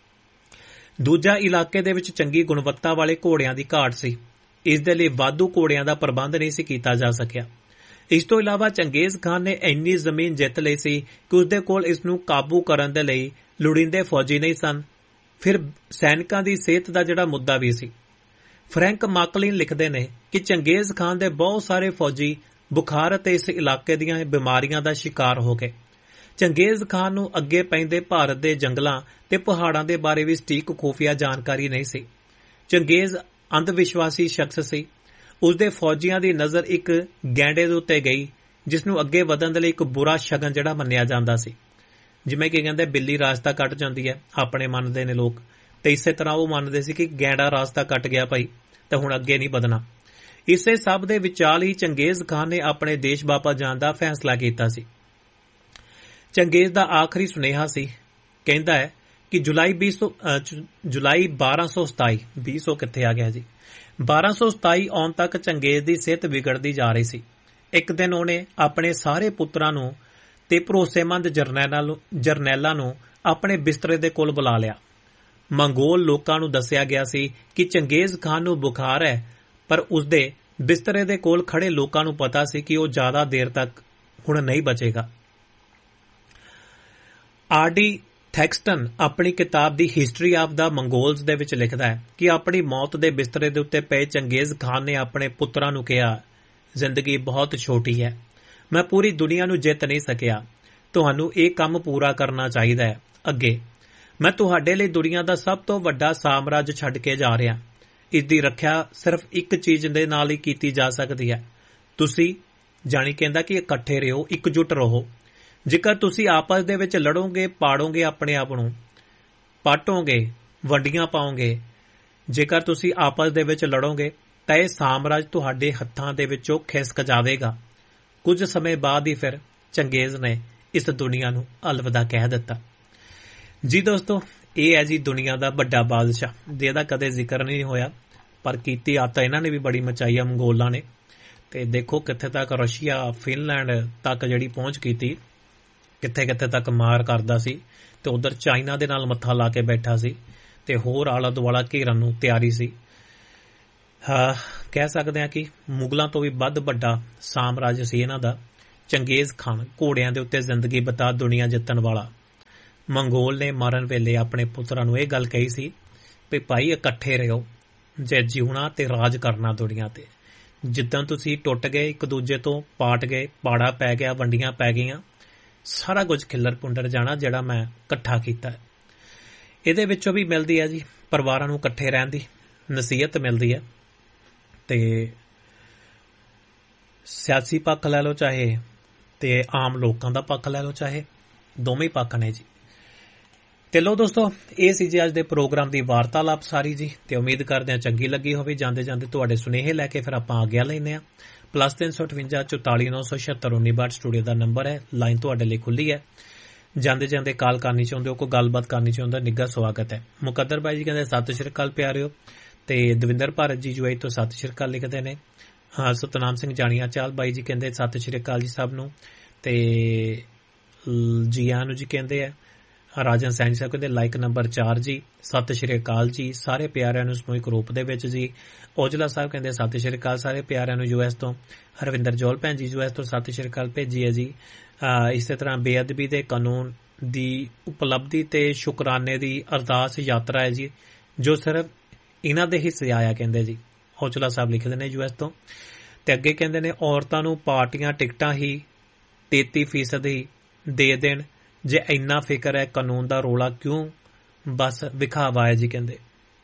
ਦੂਜਾ ਇਲਾਕੇ ਦੇ ਵਿੱਚ ਚੰਗੀ ਗੁਣਵੱਤਾ ਵਾਲੇ ਘੋੜਿਆਂ ਦੀ ਘਾਟ ਸੀ। ਇਸ ਦੇ ਲਈ ਵਾਧੂ ਘੋੜਿਆਂ ਦਾ ਪ੍ਰਬੰਧ ਨਹੀਂ ਸੀ ਕੀਤਾ ਜਾ ਸਕਿਆ। ਇਸ ਤੋਂ ਇਲਾਵਾ ਚੰਗੇਜ਼ ਖਾਨ ਨੇ ਇੰਨੀ ਜ਼ਮੀਨ ਜਿੱਤ ਲਈ ਸੀ ਕਿ ਉਸਦੇ ਕੋਲ ਇਸ ਨੂੰ ਕਾਬੂ ਕਰਨ ਦੇ ਲਈ ਲੋੜੀਂਦੇ ਫੌਜੀ ਨਹੀਂ ਸਨ। ਫਿਰ ਸੈਨਿਕਾਂ ਦੀ ਸਿਹਤ ਦਾ ਜਿਹੜਾ ਮੁੱਦਾ ਵੀ ਸੀ। ਫਰੈਂਕ ਮਾਕਲਿਨ ਲਿਖਦੇ ਨੇ ਕਿ ਚੰਗੇਜ਼ ਖਾਨ ਦੇ ਬਹੁਤ ਸਾਰੇ ਫੌਜੀ ਬੁਖਾਰ ਅਤੇ ਇਸ ਇਲਾਕੇ ਦੀਆਂ ਬਿਮਾਰੀਆਂ ਦਾ ਸ਼ਿਕਾਰ ਹੋ ਗਏ। ਚੰਗੇਜ਼ ਖਾਨ ਨੂੰ ਅੱਗੇ ਪੈਂਦੇ ਭਾਰਤ ਦੇ ਜੰਗਲਾਂ ਤੇ ਪਹਾੜਾਂ ਦੇ ਬਾਰੇ ਵੀ ਸਟੀਕ ਖੂਫੀਆ ਜਾਣਕਾਰੀ ਨਹੀਂ ਸੀ। ਚੰਗੇਜ਼ ਅੰਧ ਵਿਸ਼ਵਾਸੀ ਸ਼ਖਸ ਸੀ। ਉਸਦੇ ਫੌਜੀਆਂ ਦੀ ਨਜ਼ਰ ਇੱਕ ਗੈਂਡੇ ਦੇ ਉੱਤੇ ਗਈ, ਜਿਸ ਨੂੰ ਅੱਗੇ ਵਧਣ ਦੇ ਲਈ ਇੱਕ ਬੁਰਾ ਸ਼ਗਨ ਜਿਹੜਾ ਮੰਨਿਆ ਜਾਂਦਾ ਸੀ। ਜਿਵੇਂ ਕਿ ਕਹਿੰਦੇ ਬਿੱਲੀ ਰਾਸਤਾ ਕੱਟ ਜਾਂਦੀ ਹੈ, ਆਪਣੇ ਮੰਨਦੇ ਨੇ ਲੋਕ, ਤੇ ਇਸੇ ਤਰ੍ਹਾਂ ਉਹ ਮੰਨਦੇ ਸੀ ਕਿ ਗੈਂਡਾ ਰਾਸਤਾ ਕੱਟ ਗਿਆ ਭਾਈ, ਤੇ ਹੁਣ ਅੱਗੇ ਨਹੀਂ ਵਧਣਾ। ਇਸੇ ਸਭ ਦੇ ਵਿਚਾਲ ਹੀ ਚੰਗੇਜ਼ ਖਾਨ ਨੇ ਆਪਣੇ ਦੇਸ਼ ਵਾਪਸ ਜਾਣ ਦਾ ਫੈਸਲਾ ਕੀਤਾ ਸੀ। ਚੰਗੇਜ਼ ਦਾ ਆਖਰੀ ਸੁਨੇਹਾ ਸੀ, ਕਹਿੰਦਾ ਹੈ ਕਿ ਜੁਲਾਈ ਵੀਹ ਸੌ ਜੁਲਾਈ ਬਾਰਾਂ ਸੌ ਸਤਾਈ ਵੀਹ ਸੌ ਕਿੱਥੇ ਆ ਗਿਆ ਜੀ ਬਾਰਾਂ ਸੌ ਸਤਾਈ ਆਉਣ ਤੱਕ ਚੰਗੇਜ਼ ਦੀ ਸਿਹਤ ਵਿਗੜਦੀ ਜਾ ਰਹੀ ਸੀ। ਇੱਕ ਦਿਨ ਉਹਨੇ ਆਪਣੇ ਸਾਰੇ ਪੁੱਤਰਾਂ ਨੂੰ ਤੇ ਭਰੋਸੇਮੰਦ ਜਰਨੈਲਾਂ ਨੂੰ ਆਪਣੇ ਬਿਸਤਰੇ ਦੇ ਕੋਲ ਬੁਲਾ ਲਿਆ। ਮੰਗੋਲ ਲੋਕਾਂ ਨੂੰ ਦੱਸਿਆ ਗਿਆ ਸੀ ਕਿ ਚੰਗੇਜ਼ ਖਾਨ ਨੂੰ ਬੁਖਾਰ ਹੈ, ਪਰ ਉਸਦੇ ਬਿਸਤਰੇ ਦੇ ਕੋਲ ਖੜੇ ਲੋਕਾਂ ਨੂੰ ਪਤਾ ਸੀ ਕਿ ਉਹ ਜ਼ਿਆਦਾ ਦੇਰ ਤੱਕ ਹੁਣ ਨਹੀਂ ਬਚੇਗਾ। ਆਰ ਡੀ ਥੈਕਸਟਨ ਆਪਣੀ ਕਿਤਾਬ ਦੀ ਹਿਸਟਰੀ ਆਫ ਦਾ ਮੰਗੋਲਜ਼ ਦੇ ਵਿੱਚ ਲਿਖਦਾ ਹੈ ਕਿ ਆਪਣੀ ਮੌਤ ਦੇ ਬਿਸਤਰੇ ਦੇ ਉੱਤੇ ਪਏ ਚੰਗੇਜ਼ ਖਾਨ ਨੇ ਆਪਣੇ ਪੁੱਤਰਾਂ ਨੂੰ ਕਿਹਾ, ਜ਼ਿੰਦਗੀ ਬਹੁਤ ਛੋਟੀ ਹੈ, ਮੈਂ ਪੂਰੀ ਦੁਨੀਆ ਨੂੰ ਜਿੱਤ ਨਹੀਂ ਸਕਿਆ, ਤੁਹਾਨੂੰ ਇਹ ਕੰਮ ਪੂਰਾ ਕਰਨਾ ਚਾਹੀਦਾ ਹੈ। ਅੱਗੇ ਮੈਂ ਤੁਹਾਡੇ ਲਈ ਦੁਨੀਆ ਦਾ ਸਭ ਤੋਂ ਵੱਡਾ ਸਾਮਰਾਜ ਛੱਡ ਕੇ ਜਾ ਰਿਹਾ। ਇਸ ਦੀ ਰੱਖਿਆ ਸਿਰਫ ਇੱਕ ਚੀਜ਼ ਦੇ ਨਾਲ ਹੀ ਕੀਤੀ ਜਾ ਸਕਦੀ ਹੈ। ਤੁਸੀਂ ਜਾਣੀ ਕਹਿੰਦਾ ਕਿ ਇਕੱਠੇ ਰਹੋ, ਇਕਜੁੱਟ ਰਹੋ। ਜੇਕਰ ਤੁਸੀਂ ਆਪਸ ਦੇ ਵਿੱਚ ਲੜੋਗੇ, ਪਾੜੋਗੇ ਆਪਣੇ ਆਪ ਨੂੰ, ਪਾਟੋਗੇ, ਵੰਡੀਆਂ ਪਾਓਗੇ। ਜੇਕਰ ਤੁਸੀਂ ਆਪਸ ਦੇ ਵਿੱਚ ਲੜੋਗੇ ਤਾਂ ਇਹ ਸਾਮਰਾਜ ਤੁਹਾਡੇ ਹੱਥਾਂ ਦੇ ਵਿੱਚੋਂ ਖਿਸਕ ਜਾਵੇਗਾ। ਕੁਝ ਸਮੇਂ ਬਾਅਦ ਹੀ ਫਿਰ ਚੰਗੇਜ਼ ਨੇ ਇਸ ਦੁਨੀਆ ਨੂੰ ਅਲਵਿਦਾ ਕਹਿ ਦਿੱਤਾ। ਜੀ ਦੋਸਤੋ, ਇਹ ਹੈ ਜੀ ਦੁਨੀਆ ਦਾ ਵੱਡਾ ਬਾਦਸ਼ਾਹ, ਜਿਹਦਾ ਕਦੇ ਜ਼ਿਕਰ ਨਹੀਂ ਹੋਇਆ, ਪਰ ਕੀਤੀ ਆਤਾ ਇਹਨਾਂ ਨੇ ਵੀ ਬੜੀ ਮਚਾਈ ਆ ਮੰਗੋਲਾਂ ਨੇ। ਤੇ ਦੇਖੋ ਕਿੱਥੇ ਤੱਕ ਰਸ਼ੀਆ, ਫਿਨਲੈਂਡ ਤੱਕ ਜਿਹੜੀ ਪਹੁੰਚ ਕੀਤੀ, ਕਿੱਥੇ ਕਿੱਥੇ ਤੱਕ ਮਾਰ ਕਰਦਾ ਸੀ, ਤੇ ਉਧਰ ਚਾਈਨਾ ਦੇ ਨਾਲ ਮੱਥਾ ਲਾ ਕੇ ਬੈਠਾ ਸੀ, ਤੇ ਹੋਰ ਆਲਾ ਦੁਆਲਾ ਘੇਰਨ ਨੂੰ ਤਿਆਰੀ ਸੀ। ਕਹਿ ਸਕਦੇ ਹਾਂ ਕਿ ਮੁਗਲਾਂ ਤੋਂ ਵੀ ਵੱਧ ਵੱਡਾ ਸਾਮਰਾਜ ਸੀ ਇਹਨਾਂ ਦਾ। ਚੰਗੇਜ਼ ਖਾਨ ਘੋੜਿਆਂ ਦੇ ਉੱਤੇ ਜ਼ਿੰਦਗੀ ਬਿਤਾ ਦੁਨੀਆ ਜਿੱਤਣ ਵਾਲਾ। ਮੰਗੋਲ ਨੇ ਮਰਨ ਵੇਲੇ ਆਪਣੇ ਪੁੱਤਰਾਂ ਨੂੰ ਇਹ ਗੱਲ ਕਹੀ ਸੀ ਵੀ ਭਾਈ ਇਕੱਠੇ ਰਹੋ, ਜੇ ਜਿਉਣਾ ਤੇ ਰਾਜ ਕਰਨਾ ਦੁਨੀਆ ਤੇ। ਜਿੱਦਾਂ ਤੁਸੀਂ ਟੁੱਟ ਗਏ, ਇੱਕ ਦੂਜੇ ਤੋਂ ਪਾਟ ਗਏ, ਪਾੜਾ ਪੈ ਗਿਆ, ਵੰਡੀਆਂ ਪੈ ਗਈਆਂ, ਸਾਰਾ ਕੁਝ ਖਿੱਲਰ ਪੁੰਡਰ ਜਾਣਾ ਜਿਹੜਾ ਮੈਂ ਇਕੱਠਾ ਕੀਤਾ। ਇਹਦੇ ਵਿੱਚੋਂ ਵੀ ਮਿਲਦੀ ਹੈ ਜੀ ਪਰਿਵਾਰਾਂ ਨੂੰ ਇਕੱਠੇ ਰਹਿਣ ਦੀ ਨਸੀਹਤ ਮਿਲਦੀ ਹੈ। ਤੇ ਸਿਆਸੀ ਪੱਖ ਲੈ ਲਓ ਚਾਹੇ ਤੇ ਆਮ ਲੋਕਾਂ ਦਾ ਪੱਖ ਲੈ ਲਓ, ਚਾਹੇ ਦੋਵੇਂ ਪੱਖ ਨੇ ਜੀ। ਤੇ ਲੋ ਦੋਸਤੋ, ਇਹ ਸੀ ਜੀ ਅੱਜ ਦੇ ਪ੍ਰੋਗਰਾਮ ਦੀ ਵਾਰਤਾਲਾਪ ਸਾਰੀ ਜੀ। ਤੇ ਉਮੀਦ ਕਰਦੇ ਹਾਂ ਚੰਗੀ ਲੱਗੀ ਹੋਵੇ। ਜਾਂਦੇ ਜਾਂਦੇ ਤੁਹਾਡੇ ਸੁਨੇਹੇ ਲੈ ਕੇ ਫਿਰ ਆਪਾਂ ਆਗਿਆ ਲੈਂਦੇ ਹਾਂ। ਪਲੱਸ ਤਿੰਨ ਸੌ ਅਠਵੰਜਾ ਚੁਤਾਲੀ ਨੌ ਸੌ ਛਿਅੱਤਰ ਉੱਨੀ ਬਾਹਠ ਸਟੂਡੀਓ ਦਾ ਨੰਬਰ ਹੈ। ਲਾਈਨ ਤੁਹਾਡੇ ਲਈ ਖੁੱਲੀ ਹੈ। ਜਾਂਦੇ ਜਾਂਦੇ ਕਾਲ ਕਰਨੀ ਚਾਹੁੰਦੇ ਹੋ, ਕੋਈ ਗੱਲਬਾਤ ਕਰਨੀ ਚਾਹੁੰਦੇ ਹੋ, ਨਿੱਘਾ ਸਵਾਗਤ ਹੈ। ਮੁਕੱਦਰ ਬਾਈ ਜੀ ਕਹਿੰਦੇ ਸਤਿ ਸ਼੍ਰੀ ਅਕਾਲ ਪਿਆਰਿਓ। ਤੇ ਦਵਿੰਦਰ ਭਾਰਤ ਜੀ ਜੁਆਈ ਤੋਂ ਸਤਿ ਸ਼੍ਰੀ ਅਕਾਲ ਲਿਖਦੇ ਨੇ। ਹਾਂ, ਸਤਨਾਮ ਸਿੰਘ ਜਾਣੀਆ ਚਾਲ ਬਾਈ ਜੀ ਕਹਿੰਦੇ ਸਤਿ ਸ਼੍ਰੀ ਅਕਾਲ ਜੀ ਸਭ ਨੂੰ। ਤੇ ਜੀ ਆਇਆਂ ਨੂੰ ਜੀ ਕਹਿੰਦੇ ਆ। ਰਾਜਨ ਸੈਣੀ ਸਾਹਿਬ ਕਹਿੰਦੇ ਲਾਈਕ ਨੰਬਰ ਚਾਰ ਜੀ, ਸਤਿ ਸ਼੍ਰੀ ਅਕਾਲ ਜੀ ਸਾਰੇ ਪਿਆਰਿਆਂ ਨੂੰ ਸਮੂਹਿਕ ਰੂਪ ਦੇ ਵਿੱਚ ਜੀ। ਔਜਲਾ ਸਾਹਿਬ ਕਹਿੰਦੇ ਸਤਿ ਸ਼੍ਰੀ ਅਕਾਲ ਸਾਰੇ ਪਿਆਰਿਆਂ ਨੂੰ ਯੂਐਸ ਤੋਂ। ਹਰਵਿੰਦਰ ਜੋਲ ਭੈਣ ਜੀ ਯੂਐਸ ਤੋਂ ਸਤਿ ਸ਼੍ਰੀ ਅਕਾਲ ਭੇਜੀ ਹੈ ਜੀ। ਇਸੇ ਤਰ੍ਹਾਂ ਬੇਅਦਬੀ ਦੇ ਕਾਨੂੰਨ ਦੀ ਉਪਲਬਧੀ ਤੇ ਸ਼ੁਕਰਾਨੇ ਦੀ ਅਰਦਾਸ ਯਾਤਰਾ ਹੈ ਜੀ, ਜੋ ਸਿਰਫ ਇਹਨਾਂ ਦੇ ਹਿੱਸੇ ਆਇਆ ਕਹਿੰਦੇ ਜੀ। ਔਜਲਾ ਸਾਹਿਬ ਲਿਖਦੇ ਨੇ ਯੂਐਸ ਤੋਂ। ਤੇ ਅੱਗੇ ਕਹਿੰਦੇ ਨੇ ਔਰਤਾਂ ਨੂੰ ਪਾਰਟੀਆਂ ਟਿਕਟਾਂ ਹੀ ਤੇਤੀ ਫੀਸਦ ਹੀ ਦੇ ਦੇਣ, ਜੇ ਇੰਨਾ ਫਿਕਰ ਹੈ ਕਾਨੂੰਨ ਦਾ ਰੋਲਾ ਕਿਉਂ ਬਸ ਵਿਖਾਵਾ ਹੈ ਜੀ ਕਹਿੰਦੇ।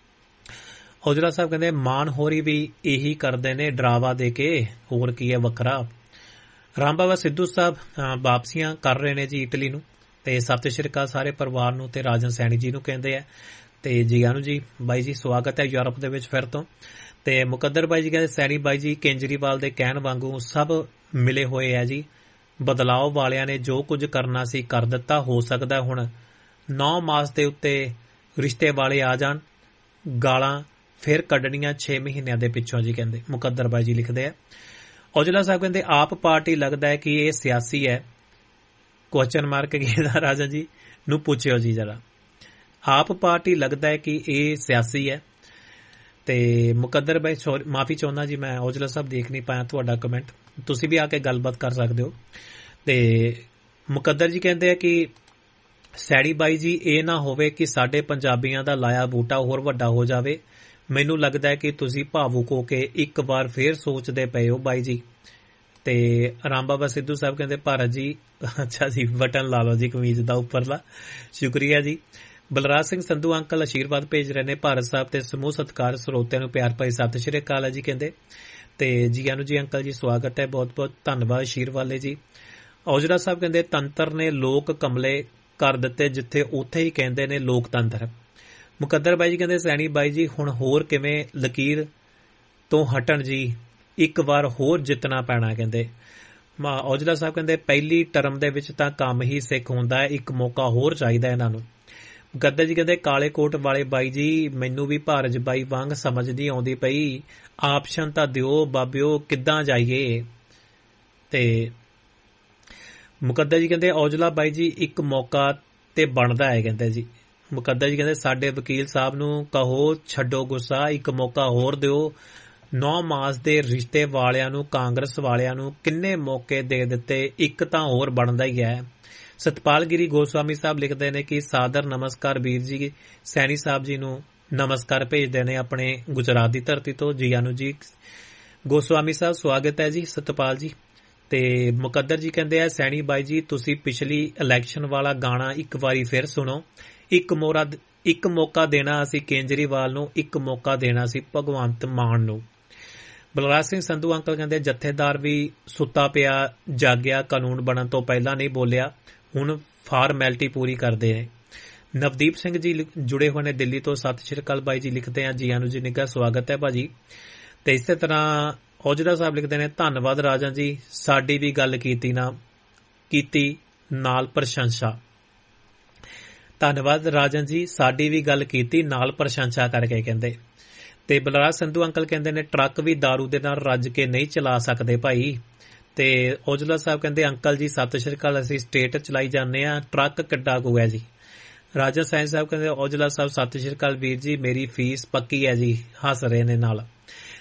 ਔਜਲਾ ਸਾਹਿਬ ਕਹਿੰਦੇ ਮਾਨ ਹੋਰੀ ਵੀ ਇਹੀ ਕਰਦੇ ਨੇ ਡਰਾਵਾ ਦੇ ਕੇ, ਹੋਰ ਕੀ ਹੈ ਵੱਖਰਾ। ਰਾਮ ਬਾਬਾ ਸਿੱਧੂ ਸਾਹਿਬ ਵਾਪਸੀਆਂ ਕਰ ਰਹੇ ਨੇ ਜੀ ਇਟਲੀ ਨੂੰ। ਤੇ ਸਤਿ ਸ਼੍ਰੀ ਅਕਾਲ ਸਾਰੇ ਪਰਿਵਾਰ ਨੂੰ ਤੇ ਰਾਜਨ ਸੈਣੀ ਜੀ ਨੂੰ ਕਹਿੰਦੇ ਆ। ਤੇ ਜੀ ਆਨੂੰ ਜੀ ਬਾਈ ਜੀ ਸਵਾਗਤ ਹੈ ਯੂਰਪ ਦੇ ਵਿੱਚ ਫਿਰ ਤੋਂ। ਤੇ ਮੁਕੱਦਰ ਬਾਈ ਜੀ ਕਹਿੰਦੇ ਸੈਣੀ ਬਾਈ ਜੀ ਕੇਜਰੀਵਾਲ ਦੇ ਕਹਿਣ ਵਾਂਗੂ ਸਭ ਮਿਲੇ ਹੋਏ ਆ ਜੀ। ਬਦਲਾਅ ਵਾਲਿਆਂ ਨੇ ਜੋ ਕੁਝ ਕਰਨਾ ਸੀ ਕਰ ਦਿੱਤਾ। ਹੋ ਸਕਦਾ ਹੁਣ ਨੌ ਮਾਸ ਦੇ ਉੱਤੇ ਰਿਸ਼ਤੇ ਵਾਲੇ ਆ ਜਾਣ, ਗਾਲਾਂ ਫਿਰ ਕੱਢਣੀਆਂ ਛੇ ਮਹੀਨਿਆਂ ਦੇ ਪਿੱਛੋਂ ਜੀ ਕਹਿੰਦੇ। ਮੁਕੱਦਰ ਬਾਈ ਜੀ ਲਿਖਦੇ ਆ। ਔਜਲਾ ਸਾਹਿਬ ਕਹਿੰਦੇ ਆਪ ਪਾਰਟੀ ਲੱਗਦਾ ਹੈ ਕਿ ਇਹ ਸਿਆਸੀ ਹੈ, ਕੁਐਸਚਨ ਮਾਰਕ ਕੀਤਾ ਰਾਜਾ ਜੀ ਨੂੰ ਪੁੱਛਿਓ ਜੀ ਜਰਾ। ਆਪ ਪਾਰਟੀ ਲੱਗਦਾ ਹੈ ਕਿ ਇਹ ਸਿਆਸੀ ਹੈ। ਤੇ ਮੁਕੱਦਰ ਬਾਈ ਮਾਫੀ ਚਾਹੁੰਦਾ ਜੀ, ਮੈਂ ਔਜਲਾ ਸਾਹਿਬ ਦੇਖ ਨਹੀਂ ਪਾਇਆ ਤੁਹਾਡਾ ਕਮੈਂਟ, ਤੁਸੀਂ ਵੀ ਆ ਕੇ ਗੱਲਬਾਤ ਕਰ ਸਕਦੇ ਹੋ। ਤੇ ਮੁਕੱਦਰ ਜੀ ਕਹਿੰਦੇ ਆ ਕਿ ਸੈਣੀ ਬਾਈ ਜੀ ਇਹ ਨਾ ਹੋਵੇ ਕਿ ਸਾਡੇ ਪੰਜਾਬੀਆਂ ਦਾ ਲਾਇਆ ਬੂਟਾ ਹੋਰ ਵੱਡਾ ਹੋ ਜਾਵੇ। ਮੈਨੂੰ ਲੱਗਦਾ ਹੈ ਕਿ ਤੁਸੀਂ ਭਾਵੁਕ ਹੋ ਕੇ ਇੱਕ ਵਾਰ ਫੇਰ ਸੋਚਦੇ ਪਏ ਹੋ ਬਾਈ ਜੀ। ਤੇ ਰਾਮ ਬਾਬਾ ਸਿੱਧੂ ਸਾਹਿਬ ਕਹਿੰਦੇ ਭਾਰਤ ਜੀ ਅੱਛਾ ਜੀ ਬਟਨ ਲਾ ਲਓ ਜੀ ਕਮੀਜ਼ ਦਾ ਉੱਪਰਲਾ, ਸ਼ੁਕਰੀਆ ਜੀ। ਬਲਰਾਜ ਸਿੰਘ ਸੰਧੂ ਅੰਕਲ ਆਸ਼ੀਰਵਾਦ ਭੇਜ ਰਹੇ ਨੇ ਭਾਰਤ ਸਾਹਿਬ ਤੇ ਸਮੂਹ ਸਤਿਕਾਰ ਸਰੋਤਿਆਂ ਨੂੰ ਪਿਆਰ ਭਰੀ ਸਤਿ ਸ਼੍ਰੀ ਅਕਾਲ ਹੈ ਜੀ ਕਹਿੰਦੇ। ਤੇ ਜੀ ਆਨੂੰ ਜੀ ਅੰਕਲ ਜੀ ਸਵਾਗਤ ਹੈ, ਬਹੁਤ ਬਹੁਤ ਧੰਨਵਾਦ ਆਸ਼ੀਰਵਾਦ ਜੀ। ਔਜਲਾ ਸਾਹਿਬ ਕਹਿੰਦੇ ਤੰਤਰ ਨੇ ਲੋਕ ਕਮਲੇ ਕਰ ਦਿੱਤੇ, ਜਿੱਥੇ ਉੱਥੇ ਹੀ ਕਹਿੰਦੇ ਨੇ ਲੋਕਤੰਤਰ। ਮੁਕੱਦਰ ਬਾਈ ਜੀ ਕਹਿੰਦੇ ਸੈਣੀ ਬਾਈ ਜੀ ਹੁਣ ਹੋਰ ਕਿਵੇਂ ਲਕੀਰ ਤੋਂ ਹਟਣ ਜੀ, ਇੱਕ ਵਾਰ ਹੋਰ ਜਿੱਤਣਾ ਪੈਣਾ ਕਹਿੰਦੇ। ਔਜਲਾ ਸਾਹਿਬ ਕਹਿੰਦੇ ਪਹਿਲੀ ਟਰਮ ਦੇ ਵਿੱਚ ਤਾਂ ਕੰਮ ਹੀ ਸਿੱਖ ਹੁੰਦਾ ਹੈ, ਇੱਕ ਮੌਕਾ ਹੋਰ ਚਾਹੀਦਾ ਇਹਨਾਂ ਨੂੰ। ਮੁਕੱਦਰ ਜੀ ਕਹਿੰਦੇ ਕਾਲੇ ਕੋਟ ਵਾਲੇ ਬਾਈ ਜੀ ਮੈਨੂੰ ਵੀ ਭਾਰਜ ਬਾਈ ਵਾਂਗ ਸਮਝ ਨਹੀਂ ਆਉਂਦੀ ਪਈ, ਆਪਸ਼ਨ ਤਾਂ ਦਿਓ ਬਾਬਿਓ ਕਿੱਦਾਂ ਜਾਈਏ। ਤੇ ਮੁਕੱਦਰ ਜੀ ਕਹਿੰਦੇ ਔਜਲਾ ਬਾਈ ਜੀ ਇੱਕ ਮੌਕਾ ਤੇ ਬਣਦਾ ਹੈ ਕਹਿੰਦੇ ਜੀ। ਮੁਕੱਦਰ ਜੀ ਕਹਿੰਦੇ ਸਾਡੇ ਵਕੀਲ ਸਾਹਿਬ ਨੂੰ ਕਹੋ ਛੱਡੋ ਗੁੱਸਾ, ਇੱਕ ਮੌਕਾ ਹੋਰ ਦਿਓ। ਨੌ ਮਾਸ ਦੇ ਰਿਸ਼ਤੇ ਵਾਲਿਆਂ ਨੂੰ ਕਾਂਗਰਸ ਵਾਲਿਆਂ ਨੂੰ ਕਿੰਨੇ ਮੌਕੇ ਦੇ ਦਿੱਤੇ, ਇੱਕ ਤਾਂ ਹੋਰ ਬਣਦਾ ਹੀ ਹੈ। ਸਤਪਾਲ ਗਿਰੀ ਗੋਸਵਾਮੀ ਸਾਹਿਬ ਲਿਖਦੇ ਨੇ ਕਿ ਸਾਦਰ ਨਮਸਕਾਰ ਵੀਰ ਜੀ, ਸੈਣੀ ਸਾਹਿਬ ਜੀ ਨੂੰ ਨਮਸਕਾਰ ਭੇਜਦੇ ਨੇ ਆਪਣੇ ਗੁਜਰਾਤ ਦੀ ਧਰਤੀ ਤੋਂ। ਜੀ ਆਨੂੰ ਜੀ ਗੋਸਵਾਮੀ ਸਾਹਿਬ ਸਵਾਗਤ ਹੈ ਜੀ ਸਤਪਾਲ ਜੀ। ਤੇ ਮੁਕੱਦਰ ਜੀ ਕਹਿੰਦੇ ਆ ਸੈਣੀ ਬਾਈ ਜੀ ਤੁਸੀਂ ਪਿਛਲੀ ਇਲੈਕਸ਼ਨ ਵਾਲਾ ਗਾਣਾ ਇੱਕ ਵਾਰੀ ਫਿਰ ਸੁਣੋ। ਇੱਕ ਮੋਰਾ ਇੱਕ ਮੌਕਾ ਦੇਣਾ ਅਸੀਂ ਕੇਜਰੀਵਾਲ ਨੂੰ, ਇੱਕ ਮੌਕਾ ਦੇਣਾ ਸੀ ਭਗਵੰਤ ਮਾਨ ਨੂੰ। ਬਲਰਾਜ ਸਿੰਘ ਸੰਧੂ ਅੰਕਲ ਕਹਿੰਦੇ ਜਥੇਦਾਰ ਵੀ ਸੁੱਤਾ ਪਿਆ ਜਾਗਿਆ, ਕਾਨੂੰਨ ਬਣਨ ਤੋਂ ਪਹਿਲਾਂ ਨਹੀਂ ਬੋਲਿਆ, ਹੁਣ ਫਾਰਮੈਲਿਟੀ ਪੂਰੀ ਕਰਦੇ ਨੇ। ਨਵਦੀਪ ਸਿੰਘ ਜੀ ਜੁੜੇ ਹੋਏ ਨੇ ਦਿੱਲੀ ਤੋਂ, ਸਤਿ ਸ਼੍ਰੀ ਅਕਾਲ ਬਾਈ ਜੀ ਲਿਖਦੇ ਆ। ਜੀ ਆਨੂੰ ਜੀ ਨਿੱਘਾ ਸਵਾਗਤ ਹੈ ਭਾਜੀ। ਤੇ ਇਸੇ ਤਰ੍ਹਾਂ ਔਜਲਾ ਸਾਹਿਬ ਲਿਖਦੇ ਨੇ ਧੰਨਵਾਦ ਰਾਜਨ ਜੀ, ਸਾਡੀ ਵੀ ਗੱਲ ਕੀਤੀ ਨਾ ਕੀਤੀ ਨਾਲ ਪ੍ਰਸ਼ੰਸਾ। ਧੰਨਵਾਦ ਰਾਜਨ ਜੀ, ਸਾਡੀ ਵੀ ਗੱਲ ਕੀਤੀ ਨਾਲ ਪ੍ਰਸ਼ੰਸਾ ਕਰਕੇ ਕਹਿੰਦੇ। ਤੇ ਬਲਰਾਜ ਸੰਧੂ ਅੰਕਲ ਕਹਿੰਦੇ ਨੇ ਟਰੱਕ ਵੀ ਦਾਰੂ ਦੇ ਨਾਲ ਰੱਜ ਕੇ ਨਹੀਂ ਚਲਾ ਸਕਦੇ ਭਾਈ। ਤੇ ਔਜਲਾ ਸਾਹਿਬ ਕਹਿੰਦੇ ਅੰਕਲ ਜੀ ਸਤਿ ਸ਼੍ਰੀ ਅਕਾਲ, ਅਸੀਂ ਸਟੇਟ ਚਲਾਈ ਜਾਂਦੇ ਆ, ਟਰੱਕ ਕਿੱਡਾ ਕੁ ਹੈ ਜੀ। ਰਾਜਾ ਸੈਣੀ ਸਾਹਿਬ ਕਹਿੰਦੇ ਔਜਲਾ ਸਾਹਿਬ ਸਤਿ ਸ਼੍ਰੀ ਅਕਾਲ ਵੀਰ ਜੀ, ਮੇਰੀ ਫੀਸ ਪੱਕੀ ਹੈ ਜੀ, ਹੱਸ ਰਹੇ ਨੇ ਨਾਲ।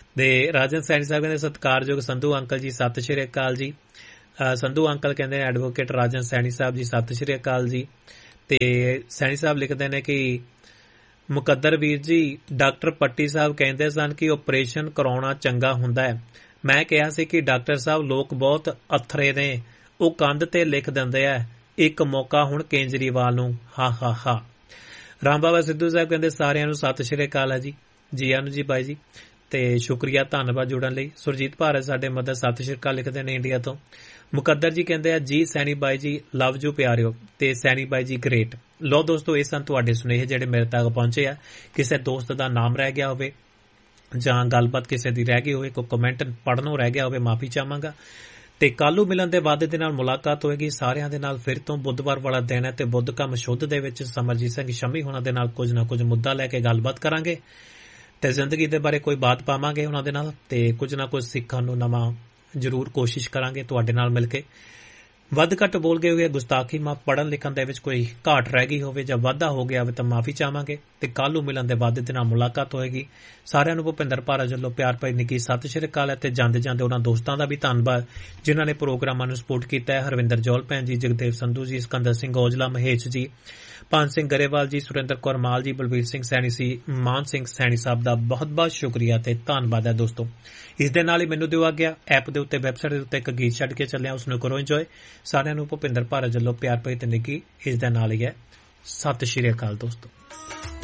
ਤੇ ਰਾਜਨ ਸੈਣੀ ਸਾਹਿਬ ਕਹਿੰਦੇ ਸਤਿਕਾਰਯੋਗ ਸੰਧੂ ਅੰਕਲ ਜੀ ਸਤਿ ਸ਼੍ਰੀ ਅਕਾਲ ਜੀ। ਸੰਧੂ ਅੰਕਲ ਕਹਿੰਦੇ ਨੇ ਐਡਵੋਕੇਟ ਰਾਜਨ ਸੈਣੀ ਸਾਹਿਬ ਜੀ ਸਤਿ ਸ਼੍ਰੀ ਅਕਾਲ ਜੀ। ਤੇ ਸੈਣੀ ਸਾਹਿਬ ਲਿਖਦੇ ਨੇ ਕਿ ਮੁਕੱਦਰ ਵੀਰ ਜੀ ਡਾਕਟਰ ਪੱਟੀ ਸਾਹਿਬ ਕਹਿੰਦੇ ਸਨ ਕਿ ਆਪਰੇਸ਼ਨ ਕਰਾਉਣਾ ਚੰਗਾ ਹੁੰਦਾ ਹੈ। ਮੈਂ ਕਿਹਾ ਸੀ ਕਿ ਡਾਕਟਰ ਸਾਹਿਬ ਲੋਕ ਬਹੁਤ ਅਥਰੇ ਨੇ, ਉਹ ਕੰਧ ਤੇ ਲਿਖ ਦਿੰਦੇ ਆ ਇੱਕ ਮੌਕਾ ਹੁਣ ਕੇਜਰੀਵਾਲ ਨੂੰ, ਹਾ ਹਾ ਹਾ। ਰਾਮ ਬਾਬਾ ਸਿੱਧੂ ਸਾਹਿਬ ਕਹਿੰਦੇ ਸਾਰਿਆਂ ਨੂੰ ਸਤਿ ਸ਼੍ਰੀ ਅਕਾਲ ਹੈ ਜੀ। ਜੀ ਆਨੂੰ ਜੀ ਬਾਈ ਜੀ ਤੇ ਸ਼ੁਕਰੀਆ, ਧੰਨਵਾਦ ਜੁੜਨ ਲਈ। ਸੁਰਜੀਤ ਭਾਰਤ ਸਾਡੇ ਮਦਦ ਸਤਿ ਸ਼੍ਰੀ ਅਕਾਲ ਲਿਖਦੇ ਨੇ ਇੰਡੀਆ ਤੋਂ। ਮੁਕੱਦਰ ਜੀ ਕਹਿੰਦੇ ਆ ਜੀ ਸੈਣੀ ਬਾਈ ਜੀ ਲਵ ਯੂ ਪਿਆਰਿਓ, ਤੇ ਸੈਣੀ ਬਾਈ ਜੀ ਗ੍ਰੇਟ। ਲੋ ਦੋਸਤੋ, ਇਹ ਸਨ ਤੁਹਾਡੇ ਸੁਨੇਹੇ ਜਿਹੜੇ ਮੇਰੇ ਤੱਕ ਪਹੁੰਚੇ ਆ। ਕਿਸੇ ਦੋਸਤ ਦਾ ਨਾਮ ਰਹਿ ਗਿਆ ਹੋਵੇ ਜਾਂ ਗੱਲਬਾਤ ਕਿਸੇ ਦੀ ਰਹਿ ਗਈ ਹੋਵੇ, ਕੋਈ ਕਮੈਂਟ ਪੜ੍ਹਨੋਂ ਰਹਿ ਗਿਆ ਹੋਵੇ, ਮਾਫੀ ਚਾਹਾਂਗਾ। ਤੇ ਕੱਲ੍ਹ ਨੂੰ ਮਿਲਣ ਦੇ ਵਾਅਦੇ ਦੇ ਨਾਲ ਮੁਲਾਕਾਤ ਹੋਏਗੀ ਸਾਰਿਆਂ ਦੇ ਨਾਲ ਫਿਰ ਤੋਂ। ਬੁੱਧਵਾਰ ਵਾਲਾ ਦਿਨ ਹੈ ਤੇ ਬੁੱਧ ਕੰਮ ਸ਼ੁੱਧ ਦੇ ਵਿੱਚ ਸਮਰਜੀਤ ਸਿੰਘ ਸ਼ਮੀ ਹੋਣਾ ਦੇ ਨਾਲ ਕੁਝ ਨਾ ਕੁਝ ਮੁੱਦਾ ਲੈ ਕੇ ਗੱਲਬਾਤ ਕਰਾਂਗੇ ਤੇ ਜ਼ਿੰਦਗੀ ਦੇ ਬਾਰੇ ਕੋਈ ਬਾਤ ਪਾਵਾਂਗੇ ਉਹਨਾਂ ਦੇ ਨਾਲ, ਤੇ ਕੁਝ ਨਾ ਕੁਝ ਸਿੱਖਣ ਨੂੰ ਨਵਾਂ ਜ਼ਰੂਰ ਕੋਸ਼ਿਸ਼ ਕਰਾਂਗੇ ਤੁਹਾਡੇ ਨਾਲ ਮਿਲ ਕੇ। ਵੱਧ ਘੱਟ ਬੋਲ ਗਏ ਹੋਏ ਗੁਸਤਾਖੀ ਮਾਂ ਪੜ੍ਹਨ ਲਿਖਣ ਦੇ ਵਿੱਚ ਕੋਈ ਘਾਟ ਰਹਿ ਗਈ ਹੋਵੇ ਜਾਂ ਵਾਧਾ ਹੋ ਗਿਆ ਹੋਵੇ ਤਾਂ ਮਾਫੀ ਚਾਹਾਂਗੇ। ਤੇ ਕੱਲ੍ਹ ਨੂੰ ਮਿਲਣ ਦੇ ਵਾਅਦੇ ਦੇ ਨਾਲ ਮੁਲਾਕਾਤ ਹੋਏਗੀ। ਸਾਰਿਆਂ ਨੂੰ ਭੁਪਿੰਦਰ ਭਾਰਤ ਵੱਲੋਂ ਪਿਆਰ ਭਰੀ ਨਿੱਘੀ ਸਤਿ ਸ਼੍ਰੀ ਅਕਾਲ ਹੈ। ਤੇ ਜਾਂਦੇ ਜਾਂਦੇ ਉਹਨਾਂ ਦੋਸਤਾਂ ਦਾ ਵੀ ਧੰਨਵਾਦ ਜਿਨ੍ਹਾਂ ਨੇ ਪ੍ਰੋਗਰਾਮਾਂ ਨੂੰ ਸਪੋਰਟ ਕੀਤਾ ਹੈ। ਹਰਵਿੰਦਰ ਜੌਲ ਭੈਣ ਜੀ, ਜਗਦੇਵ ਸੰਧੂ ਜੀ, ਸਿਕੰਦਰ ਸਿੰਘ ਔਜਲਾ, ਮਹੇਸ਼ ਜੀ, ਪੰਜ ਸਿੰਘ ਗਰੇਵਾਲ ਜੀ, ਸੁਰਿੰਦਰ ਕੌਰ ਮਾਲ ਜੀ, ਬਲਵੀਰ ਸਿੰਘ ਸੈਣੀ ਸੀ, ਮਾਨ ਸਿੰਘ ਸੈਣੀ ਸਾਹਿਬ ਦਾ ਬਹੁਤ ਬਹੁਤ ਸ਼ੁਕਰੀਆ ਤੇ ਧੰਨਵਾਦ ਹੈ ਦੋਸਤੋ। ਇਸ ਦੇ ਨਾਲ ਹੀ ਮੈਨੂੰ ਦਿਓ ਆਗਿਆ। ਐਪ ਦੇ ਉੱਤੇ ਵੈਬਸਾਈਟ ਦੇ ਉੱਤੇ ਇੱਕ ਗੀਤ ਛੱਡ ਕੇ ਚੱਲਿਆ, ਉਸ ਨੂੰ ਕਰੋ ਇੰਜੋਏ। ਸਾਰਿਆਂ ਨੂੰ ਭੁਪਿੰਦਰ ਭਾਰਤ ਵੱਲੋਂ ਪਿਆਰ ਭਰੀ ਤੇ ਨਿੱਘੀ ਇਸ ਦੇ ਨਾਲ ਹੀ ਹੈ ਸਤਿ ਸ਼੍ਰੀ ਅਕਾਲ ਦੋਸਤੋ।